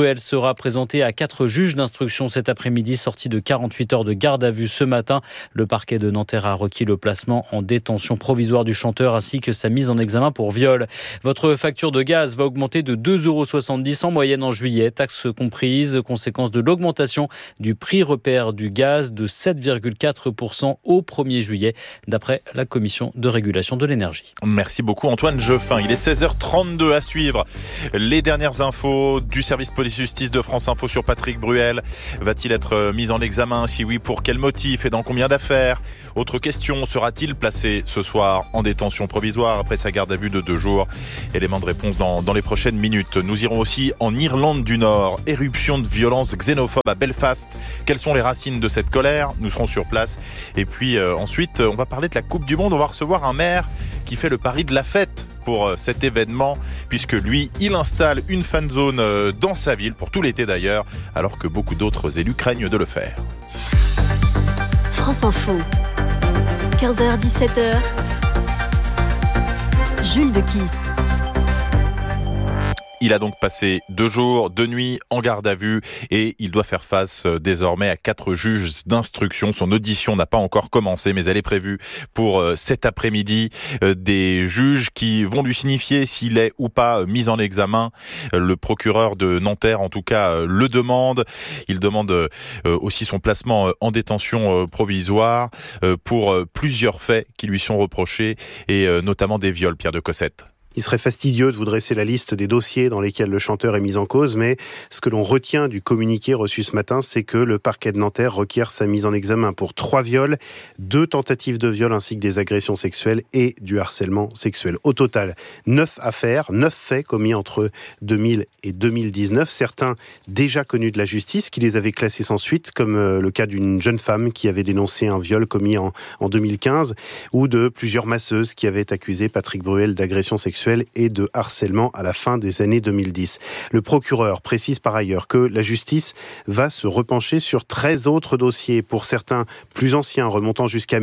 sera présenté à 4 juges d'instruction cet après-midi, sorti de 48 heures de garde à vue ce matin. Le parquet de Nanterre a requis le placement en détention provisoire du chanteur ainsi que sa mise en examen pour viol. Votre facture de gaz va augmenter de 2,70 € en moyenne en juillet, taxes comprises, conséquence de l'augmentation du prix repère du gaz de 7,4% au 1er juillet, d'après la Commission de régulation de l'énergie. Merci beaucoup Antoine Jeffin. Il est 16h32 à suivre. Les dernières infos du service police-justice de France Info sur Patrick Bruel. Va-t-il être mis en examen? Si oui, pour quel motif et dans combien d'affaires? Autre question, sera-t-il placé ce soir en détention provisoire après sa garde à vue de 2 jours? Élément de réponse dans les prochaines minutes. Nous irons aussi en Irlande du Nord. Éruption de violence xénophobe à Belfast. Quelles sont les racines de cette colère? Nous serons sur place. Et puis ensuite, on va parler de la Coupe du Monde. On va recevoir un maire qui fait le pari de la fête pour cet événement, puisque lui, il installe une fan zone dans sa ville, pour tout l'été d'ailleurs, alors que beaucoup d'autres élus craignent de le faire. France Info, 15h-17h, Jules de Kiss. Il a donc passé 2 jours, 2 nuits en garde à vue et il doit faire face désormais à 4 juges d'instruction. Son audition n'a pas encore commencé, mais elle est prévue pour cet après-midi. Des juges qui vont lui signifier s'il est ou pas mis en examen. Le procureur de Nanterre, en tout cas, le demande. Il demande aussi son placement en détention provisoire pour plusieurs faits qui lui sont reprochés et notamment des viols, Pierre de Cossette. Il serait fastidieux de vous dresser la liste des dossiers dans lesquels le chanteur est mis en cause, mais ce que l'on retient du communiqué reçu ce matin, c'est que le parquet de Nanterre requiert sa mise en examen pour 3 viols, 2 tentatives de viol ainsi que des agressions sexuelles et du harcèlement sexuel. Au total, 9 affaires, 9 faits commis entre 2000 et 2019, certains déjà connus de la justice qui les avaient classés sans suite, comme le cas d'une jeune femme qui avait dénoncé un viol commis en 2015, ou de plusieurs masseuses qui avaient accusé Patrick Bruel d'agression sexuelle et de harcèlement à la fin des années 2010. Le procureur précise par ailleurs que la justice va se repencher sur 13 autres dossiers, pour certains plus anciens, remontant jusqu'à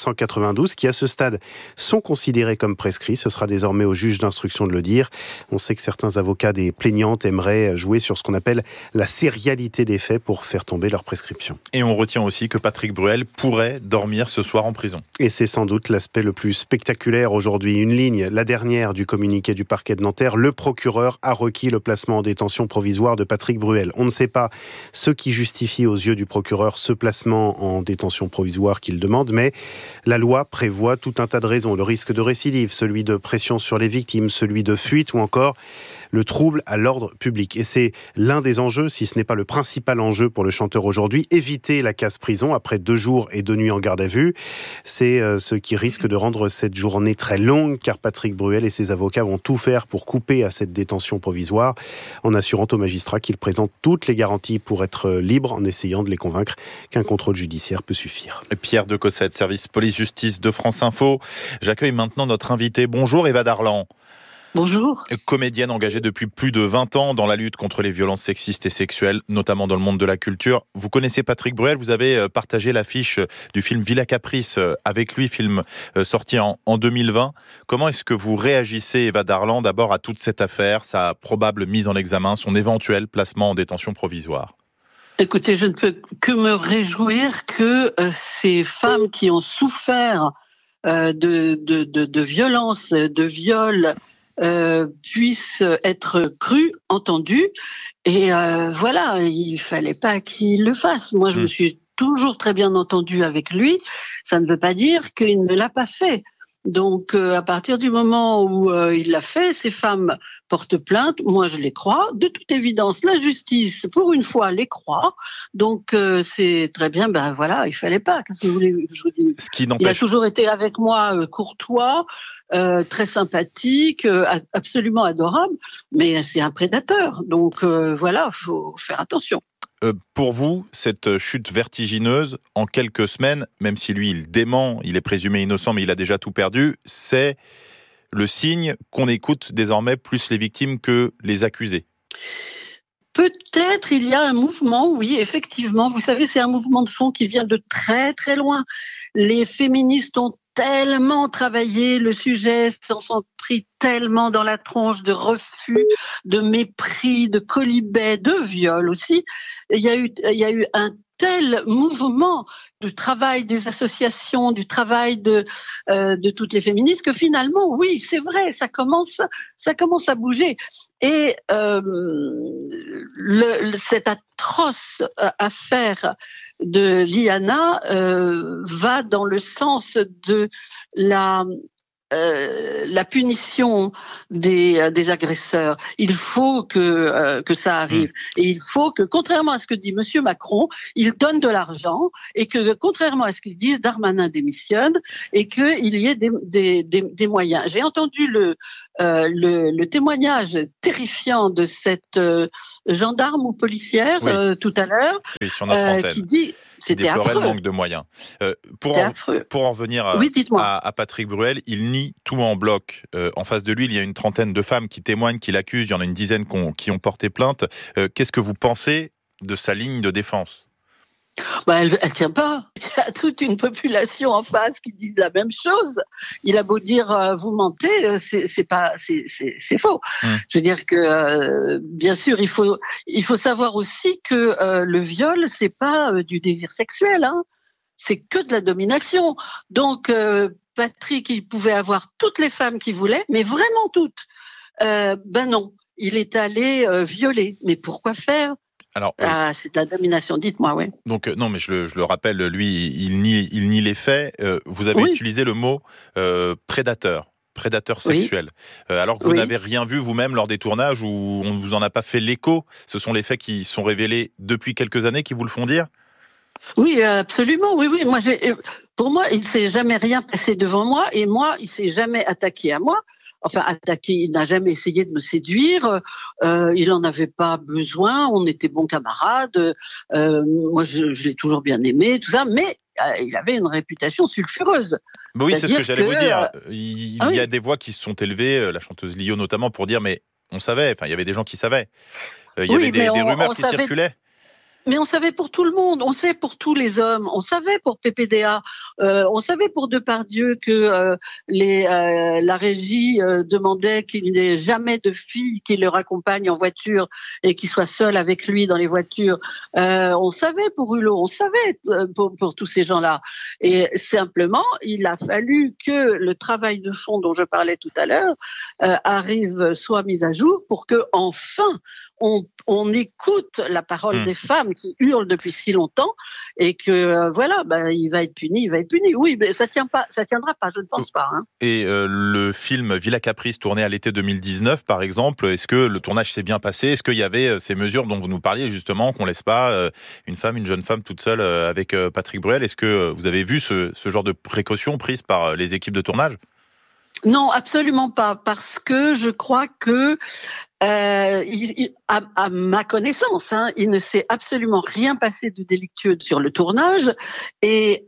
1992, qui à ce stade sont considérés comme prescrits. Ce sera désormais au juge d'instruction de le dire. On sait que certains avocats des plaignantes aimeraient jouer sur ce qu'on appelle la sérialité des faits pour faire tomber leur prescription. Et on retient aussi que Patrick Bruel pourrait dormir ce soir en prison. Et c'est sans doute l'aspect le plus spectaculaire aujourd'hui. Une ligne, la dernière du communiqué du parquet de Nanterre, le procureur a requis le placement en détention provisoire de Patrick Bruel. On ne sait pas ce qui justifie aux yeux du procureur ce placement en détention provisoire qu'il demande, mais la loi prévoit tout un tas de raisons. Le risque de récidive, celui de pression sur les victimes, celui de fuite ou encore le trouble à l'ordre public. Et c'est l'un des enjeux, si ce n'est pas le principal enjeu pour le chanteur aujourd'hui, éviter la casse-prison après 2 jours et 2 nuits en garde à vue. C'est ce qui risque de rendre cette journée très longue, car Patrick Bruel et ses avocats vont tout faire pour couper à cette détention provisoire, en assurant aux magistrats qu'ils présentent toutes les garanties pour être libres, en essayant de les convaincre qu'un contrôle judiciaire peut suffire. Pierre de Cossette, service police-justice de France Info. J'accueille maintenant notre invité. Bonjour Eva Darlan. Bonjour. Comédienne engagée depuis plus de 20 ans dans la lutte contre les violences sexistes et sexuelles, notamment dans le monde de la culture. Vous connaissez Patrick Bruel, vous avez partagé l'affiche du film Villa Caprice avec lui, film sorti en 2020. Comment est-ce que vous réagissez, Eva Darlan, d'abord à toute cette affaire, sa probable mise en examen, son éventuel placement en détention provisoire? Écoutez, je ne peux que me réjouir que ces femmes qui ont souffert de violences, de viols, puissent être crues, entendues. Et voilà, il fallait pas qu'il le fasse. Moi, je me suis toujours très bien entendue avec lui. Ça ne veut pas dire qu'il ne l'a pas fait. Donc, à partir du moment où il l'a fait, ces femmes portent plainte. Moi, je les crois. De toute évidence, la justice, pour une fois, les croit. Donc, c'est très bien. Ben voilà, il fallait pas. Qu'est-ce que vous voulez que je vous dise ? Il a toujours été avec moi courtois, très sympathique, absolument adorable. Mais c'est un prédateur. Donc, voilà, faut faire attention. Pour vous, cette chute vertigineuse, en quelques semaines, même si lui, il dément, il est présumé innocent, mais il a déjà tout perdu, c'est le signe qu'on écoute désormais plus les victimes que les accusés. Peut-être il y a un mouvement, oui, effectivement. Vous savez, c'est un mouvement de fond qui vient de très très loin. Les féministes ont tellement travaillé le sujet, s'en sont pris tellement dans la tronche de refus, de mépris, de colibets, de viols aussi. Il y a eu un tel mouvement du travail des associations, du travail de toutes les féministes que finalement, oui, c'est vrai, ça commence à bouger. Et cette atroce affaire de Liana va dans le sens de la punition des agresseurs. Il faut que ça arrive. Et il faut que, contrairement à ce que dit Monsieur Macron, il donne de l'argent et que, contrairement à ce qu'ils disent, Darmanin démissionne et qu'il y ait des moyens. J'ai entendu le témoignage terrifiant de cette gendarme ou policière tout à l'heure, sur notre antenne, qui dit... qui déplorait le manque de moyens. Pour en venir à Patrick Bruel, il nie tout en bloc. En face de lui, il y a une trentaine de femmes qui témoignent, qui l'accusent. Il y en a une dizaine qui ont porté plainte. Qu'est-ce que vous pensez de sa ligne de défense ? Elle tient pas. Il y a toute une population en face qui dit la même chose. Il a beau dire vous mentez, c'est faux. Je veux dire que bien sûr il faut savoir aussi que le viol c'est pas du désir sexuel, hein. C'est que de la domination. Donc Patrick, il pouvait avoir toutes les femmes qu'il voulait, mais vraiment toutes. Non, il est allé violer. Mais pourquoi faire ? Alors, c'est de la domination, dites-moi, oui. Donc, non, mais je le rappelle, lui, il nie les faits. Vous avez utilisé le mot prédateur sexuel. Alors que vous n'avez rien vu vous-même lors des tournages où on ne vous en a pas fait l'écho. Ce sont les faits qui sont révélés depuis quelques années qui vous le font dire ? Oui, absolument, oui. Pour moi, il ne s'est jamais rien passé devant moi et moi, il ne s'est jamais attaqué à moi. Enfin, attaqué, il n'a jamais essayé de me séduire, il n'en avait pas besoin, on était bons camarades, moi je l'ai toujours bien aimé, tout ça, mais il avait une réputation sulfureuse. Mais oui, c'est ce que j'allais vous dire. Il y a des voix qui se sont élevées, la chanteuse Lio notamment, pour dire, mais on savait, il y avait des gens qui savaient. Il y avait des rumeurs qui circulaient. Mais on savait pour tout le monde, on sait pour tous les hommes, on savait pour PPDA, on savait pour Depardieu que la régie demandait qu'il n'ait jamais de fille qui le raccompagne en voiture et qui soit seul avec lui dans les voitures. On savait pour Hulot, on savait pour tous ces gens-là. Et simplement, il a fallu que le travail de fond dont je parlais tout à l'heure soit mis à jour pour que enfin on écoute la parole des femmes qui hurlent depuis si longtemps et que il va être puni. Oui, mais ça tiendra pas, je ne pense pas. Hein. Et le film Villa Caprice tourné à l'été 2019, par exemple, est-ce que le tournage s'est bien passé ? Est-ce qu'il y avait ces mesures dont vous nous parliez justement, qu'on laisse pas une jeune femme toute seule avec Patrick Bruel ? Est-ce que vous avez vu ce genre de précautions prises par les équipes de tournage ? Non, absolument pas, parce que je crois que à ma connaissance, il ne s'est absolument rien passé de délictueux sur le tournage et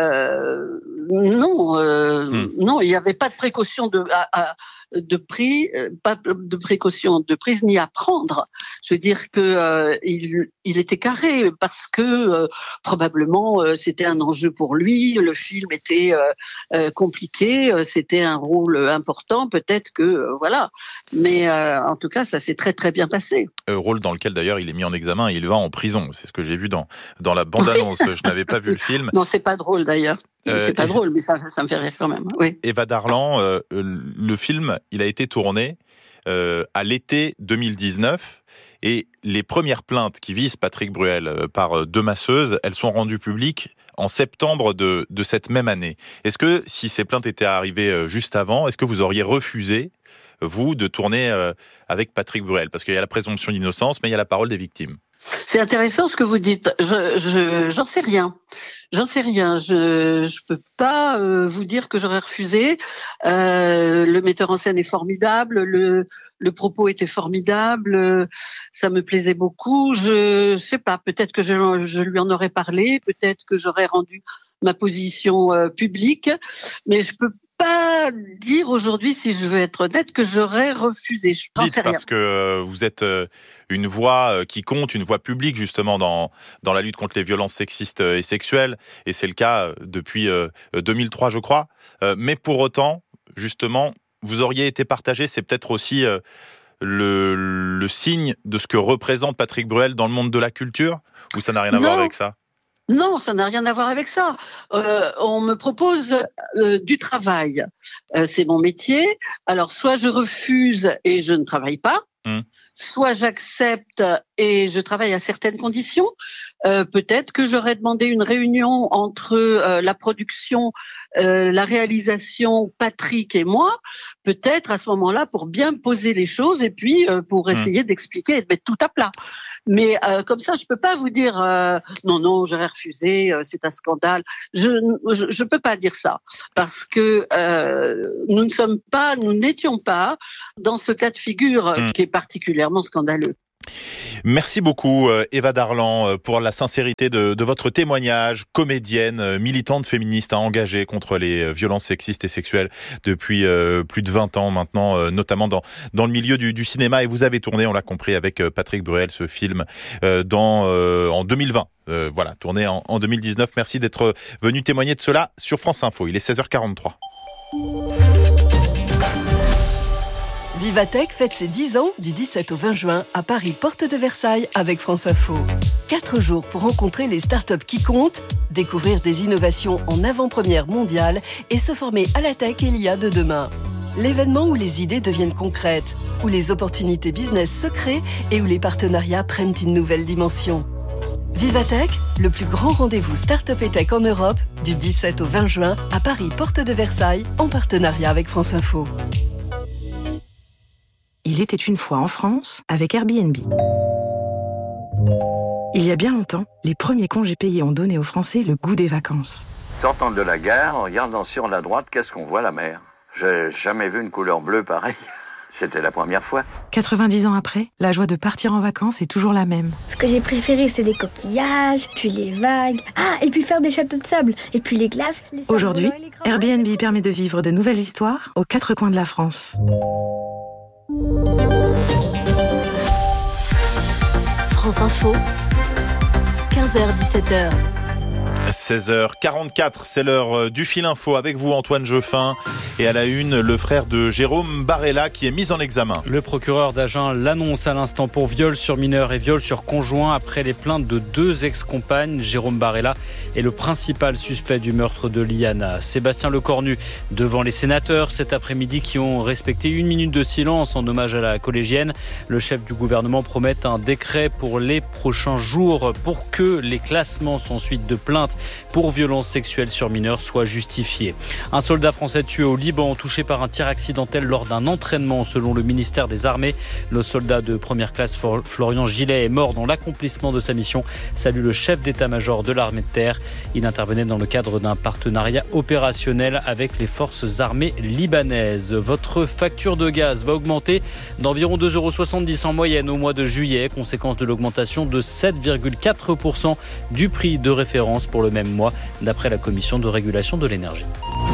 non, il n'y avait pas de précaution pas de précaution de prise ni à prendre. Je veux dire que il était carré parce que probablement c'était un enjeu pour lui, le film était compliqué, c'était un rôle important, peut-être que mais en tout cas ça s'est très très bien passé. Rôle dans lequel d'ailleurs il est mis en examen et il va en prison, c'est ce que j'ai vu dans la bande-annonce. Je n'avais pas vu le film. Non, c'est pas drôle d'ailleurs. C'est pas drôle, mais ça me fait rire quand même. Oui. Eva Darlan, le film, il a été tourné à l'été 2019 et les premières plaintes qui visent Patrick Bruel par deux masseuses, elles sont rendues publiques en septembre de cette même année. Est-ce que si ces plaintes étaient arrivées juste avant, est-ce que vous auriez refusé, vous, de tourner avec Patrick Bruel ? Parce qu'il y a la présomption d'innocence, mais il y a la parole des victimes. C'est intéressant ce que vous dites. J'en sais rien. Je peux pas vous dire que j'aurais refusé. Le metteur en scène est formidable. Le propos était formidable. Ça me plaisait beaucoup. Je sais pas. Peut-être que je lui en aurais parlé. Peut-être que j'aurais rendu ma position publique. Mais je pas dire aujourd'hui, si je veux être honnête, que j'aurais refusé. Je n'en sais rien. Parce que vous êtes une voix qui compte, une voix publique justement dans la lutte contre les violences sexistes et sexuelles, et c'est le cas depuis 2003, je crois. Mais pour autant, justement, vous auriez été partagé, c'est peut-être aussi le signe de ce que représente Patrick Bruel dans le monde de la culture, ou ça n'a rien à voir avec ça ? Non, ça n'a rien à voir avec ça. On me propose du travail. C'est mon métier. Alors, soit je refuse et je ne travaille pas, soit j'accepte et je travaille à certaines conditions. Peut-être que j'aurais demandé une réunion entre la production, la réalisation, Patrick et moi, peut-être à ce moment-là pour bien poser les choses et puis pour essayer d'expliquer et de mettre tout à plat. Mais comme ça, je peux pas vous dire non, j'aurais refusé, c'est un scandale. Je peux pas dire ça parce que nous n'étions pas dans ce cas de figure qui est particulièrement scandaleux. Merci beaucoup Eva Darlan pour la sincérité de votre témoignage, comédienne, militante féministe engagée contre les violences sexistes et sexuelles depuis plus de 20 ans maintenant, notamment dans le milieu du cinéma. Et vous avez tourné, on l'a compris, avec Patrick Bruel, ce film en 2020. Tourné en 2019. Merci d'être venu témoigner de cela sur France Info. Il est 16h43. Vivatech fête ses 10 ans du 17 au 20 juin à Paris, porte de Versailles avec France Info. 4 jours pour rencontrer les startups qui comptent, découvrir des innovations en avant-première mondiale et se former à la tech et l'IA de demain. L'événement où les idées deviennent concrètes, où les opportunités business se créent et où les partenariats prennent une nouvelle dimension. Vivatech, le plus grand rendez-vous Startup et Tech en Europe, du 17 au 20 juin à Paris, porte de Versailles, en partenariat avec France Info. Il était une fois en France avec Airbnb. Il y a bien longtemps, les premiers congés payés ont donné aux Français le goût des vacances. Sortant de la gare, en regardant sur la droite, qu'est-ce qu'on voit, la mer? J'ai jamais vu une couleur bleue pareille. C'était la première fois. 90 ans après, la joie de partir en vacances est toujours la même. Ce que j'ai préféré, c'est les coquillages, puis les vagues. Ah, et puis faire des châteaux de sable, et puis les glaces. Aujourd'hui, Airbnb permet de vivre de nouvelles histoires aux 4 coins de la France. France Info, 15h-17h. 16h44, c'est l'heure du Fil Info avec vous Antoine Jeuffin et à la une le frère de Jérôme Barella qui est mis en examen. Le procureur d'Agen l'annonce à l'instant pour viol sur mineur et viol sur conjoint après les plaintes de 2 ex-compagnes. Jérôme Barella est le principal suspect du meurtre de Liana. Sébastien Lecornu devant les sénateurs cet après-midi qui ont respecté 1 minute de silence en hommage à la collégienne. Le chef du gouvernement promet un décret pour les prochains jours pour que les classements sans suite de plaintes pour violences sexuelles sur mineurs soient justifiés. Un soldat français tué au Liban touché par un tir accidentel lors d'un entraînement selon le ministère des Armées. Le soldat de première classe Florian Gillet est mort dans l'accomplissement de sa mission, salue le chef d'état-major de l'armée de terre. Il intervenait dans le cadre d'un partenariat opérationnel avec les forces armées libanaises. Votre facture de gaz va augmenter d'environ 2,70 € en moyenne au mois de juillet, conséquence de l'augmentation de 7,4% du prix de référence pour le même mois, d'après la Commission de régulation de l'énergie.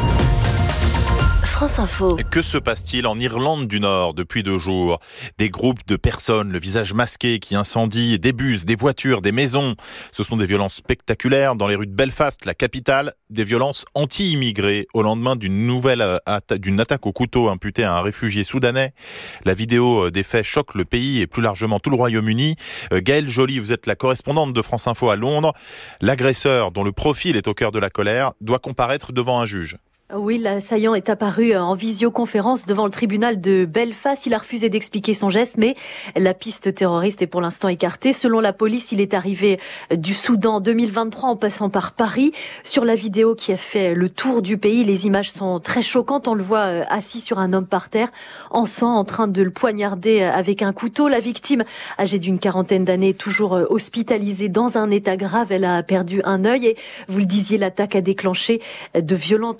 France Info. Que se passe-t-il en Irlande du Nord depuis 2 jours? Des groupes de personnes, le visage masqué, qui incendient des bus, des voitures, des maisons. Ce sont des violences spectaculaires dans les rues de Belfast, la capitale. Des violences anti-immigrés au lendemain d'une attaque au couteau imputée à un réfugié soudanais. La vidéo des faits choque le pays et plus largement tout le Royaume-Uni. Gaëlle Joly, vous êtes la correspondante de France Info à Londres. L'agresseur, dont le profil est au cœur de la colère, doit comparaître devant un juge. Oui, l'assaillant est apparu en visioconférence devant le tribunal de Belfast. Il a refusé d'expliquer son geste, mais la piste terroriste est pour l'instant écartée. Selon la police, il est arrivé du Soudan en 2023 en passant par Paris. Sur la vidéo qui a fait le tour du pays, les images sont très choquantes. On le voit assis sur un homme par terre, en sang, en train de le poignarder avec un couteau. La victime, âgée d'une 40aine d'années, est toujours hospitalisée dans un état grave. Elle a perdu un œil et, vous le disiez, l'attaque a déclenché de violentes manifestations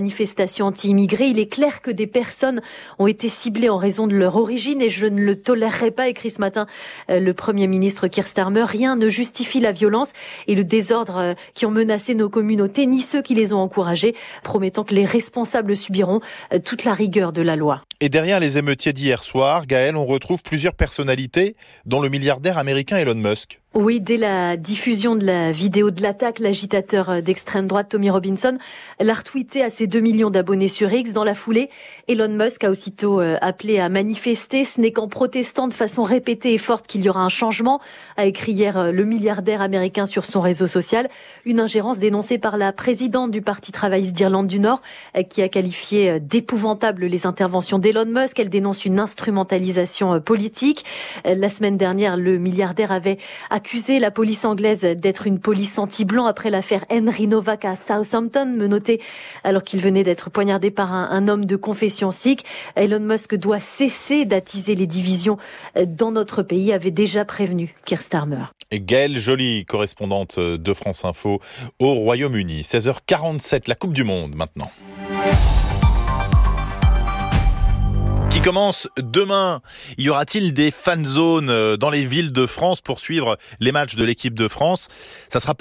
manifestations anti-immigrés. Il est clair que des personnes ont été ciblées en raison de leur origine et je ne le tolérerai pas, écrit ce matin le Premier ministre Keir Starmer. Rien ne justifie la violence et le désordre qui ont menacé nos communautés, ni ceux qui les ont encouragés, promettant que les responsables subiront toute la rigueur de la loi. Et derrière les émeutiers d'hier soir, Gaël, on retrouve plusieurs personnalités, dont le milliardaire américain Elon Musk. Oui, dès la diffusion de la vidéo de l'attaque, l'agitateur d'extrême droite Tommy Robinson l'a retweeté à ses 2 millions d'abonnés sur X. Dans la foulée, Elon Musk a aussitôt appelé à manifester. Ce n'est qu'en protestant de façon répétée et forte qu'il y aura un changement, a écrit hier le milliardaire américain sur son réseau social. Une ingérence dénoncée par la présidente du Parti travailliste d'Irlande du Nord, qui a qualifié d'épouvantables les interventions d'Elon Musk. Elle dénonce une instrumentalisation politique. La semaine dernière, le milliardaire avait accusé la police anglaise d'être une police anti-blanc après l'affaire Henry Novak à Southampton, menotté alors qu'il venait d'être poignardé par un homme de confession sikh. Elon Musk doit cesser d'attiser les divisions dans notre pays, avait déjà prévenu Keir Starmer. Et Gaëlle Joly, correspondante de France Info au Royaume-Uni. 16h47, la Coupe du Monde maintenant. Qui commence demain. Y aura-t-il des fan zones dans les villes de France pour suivre les matchs de l'équipe de France ? Ça sera pas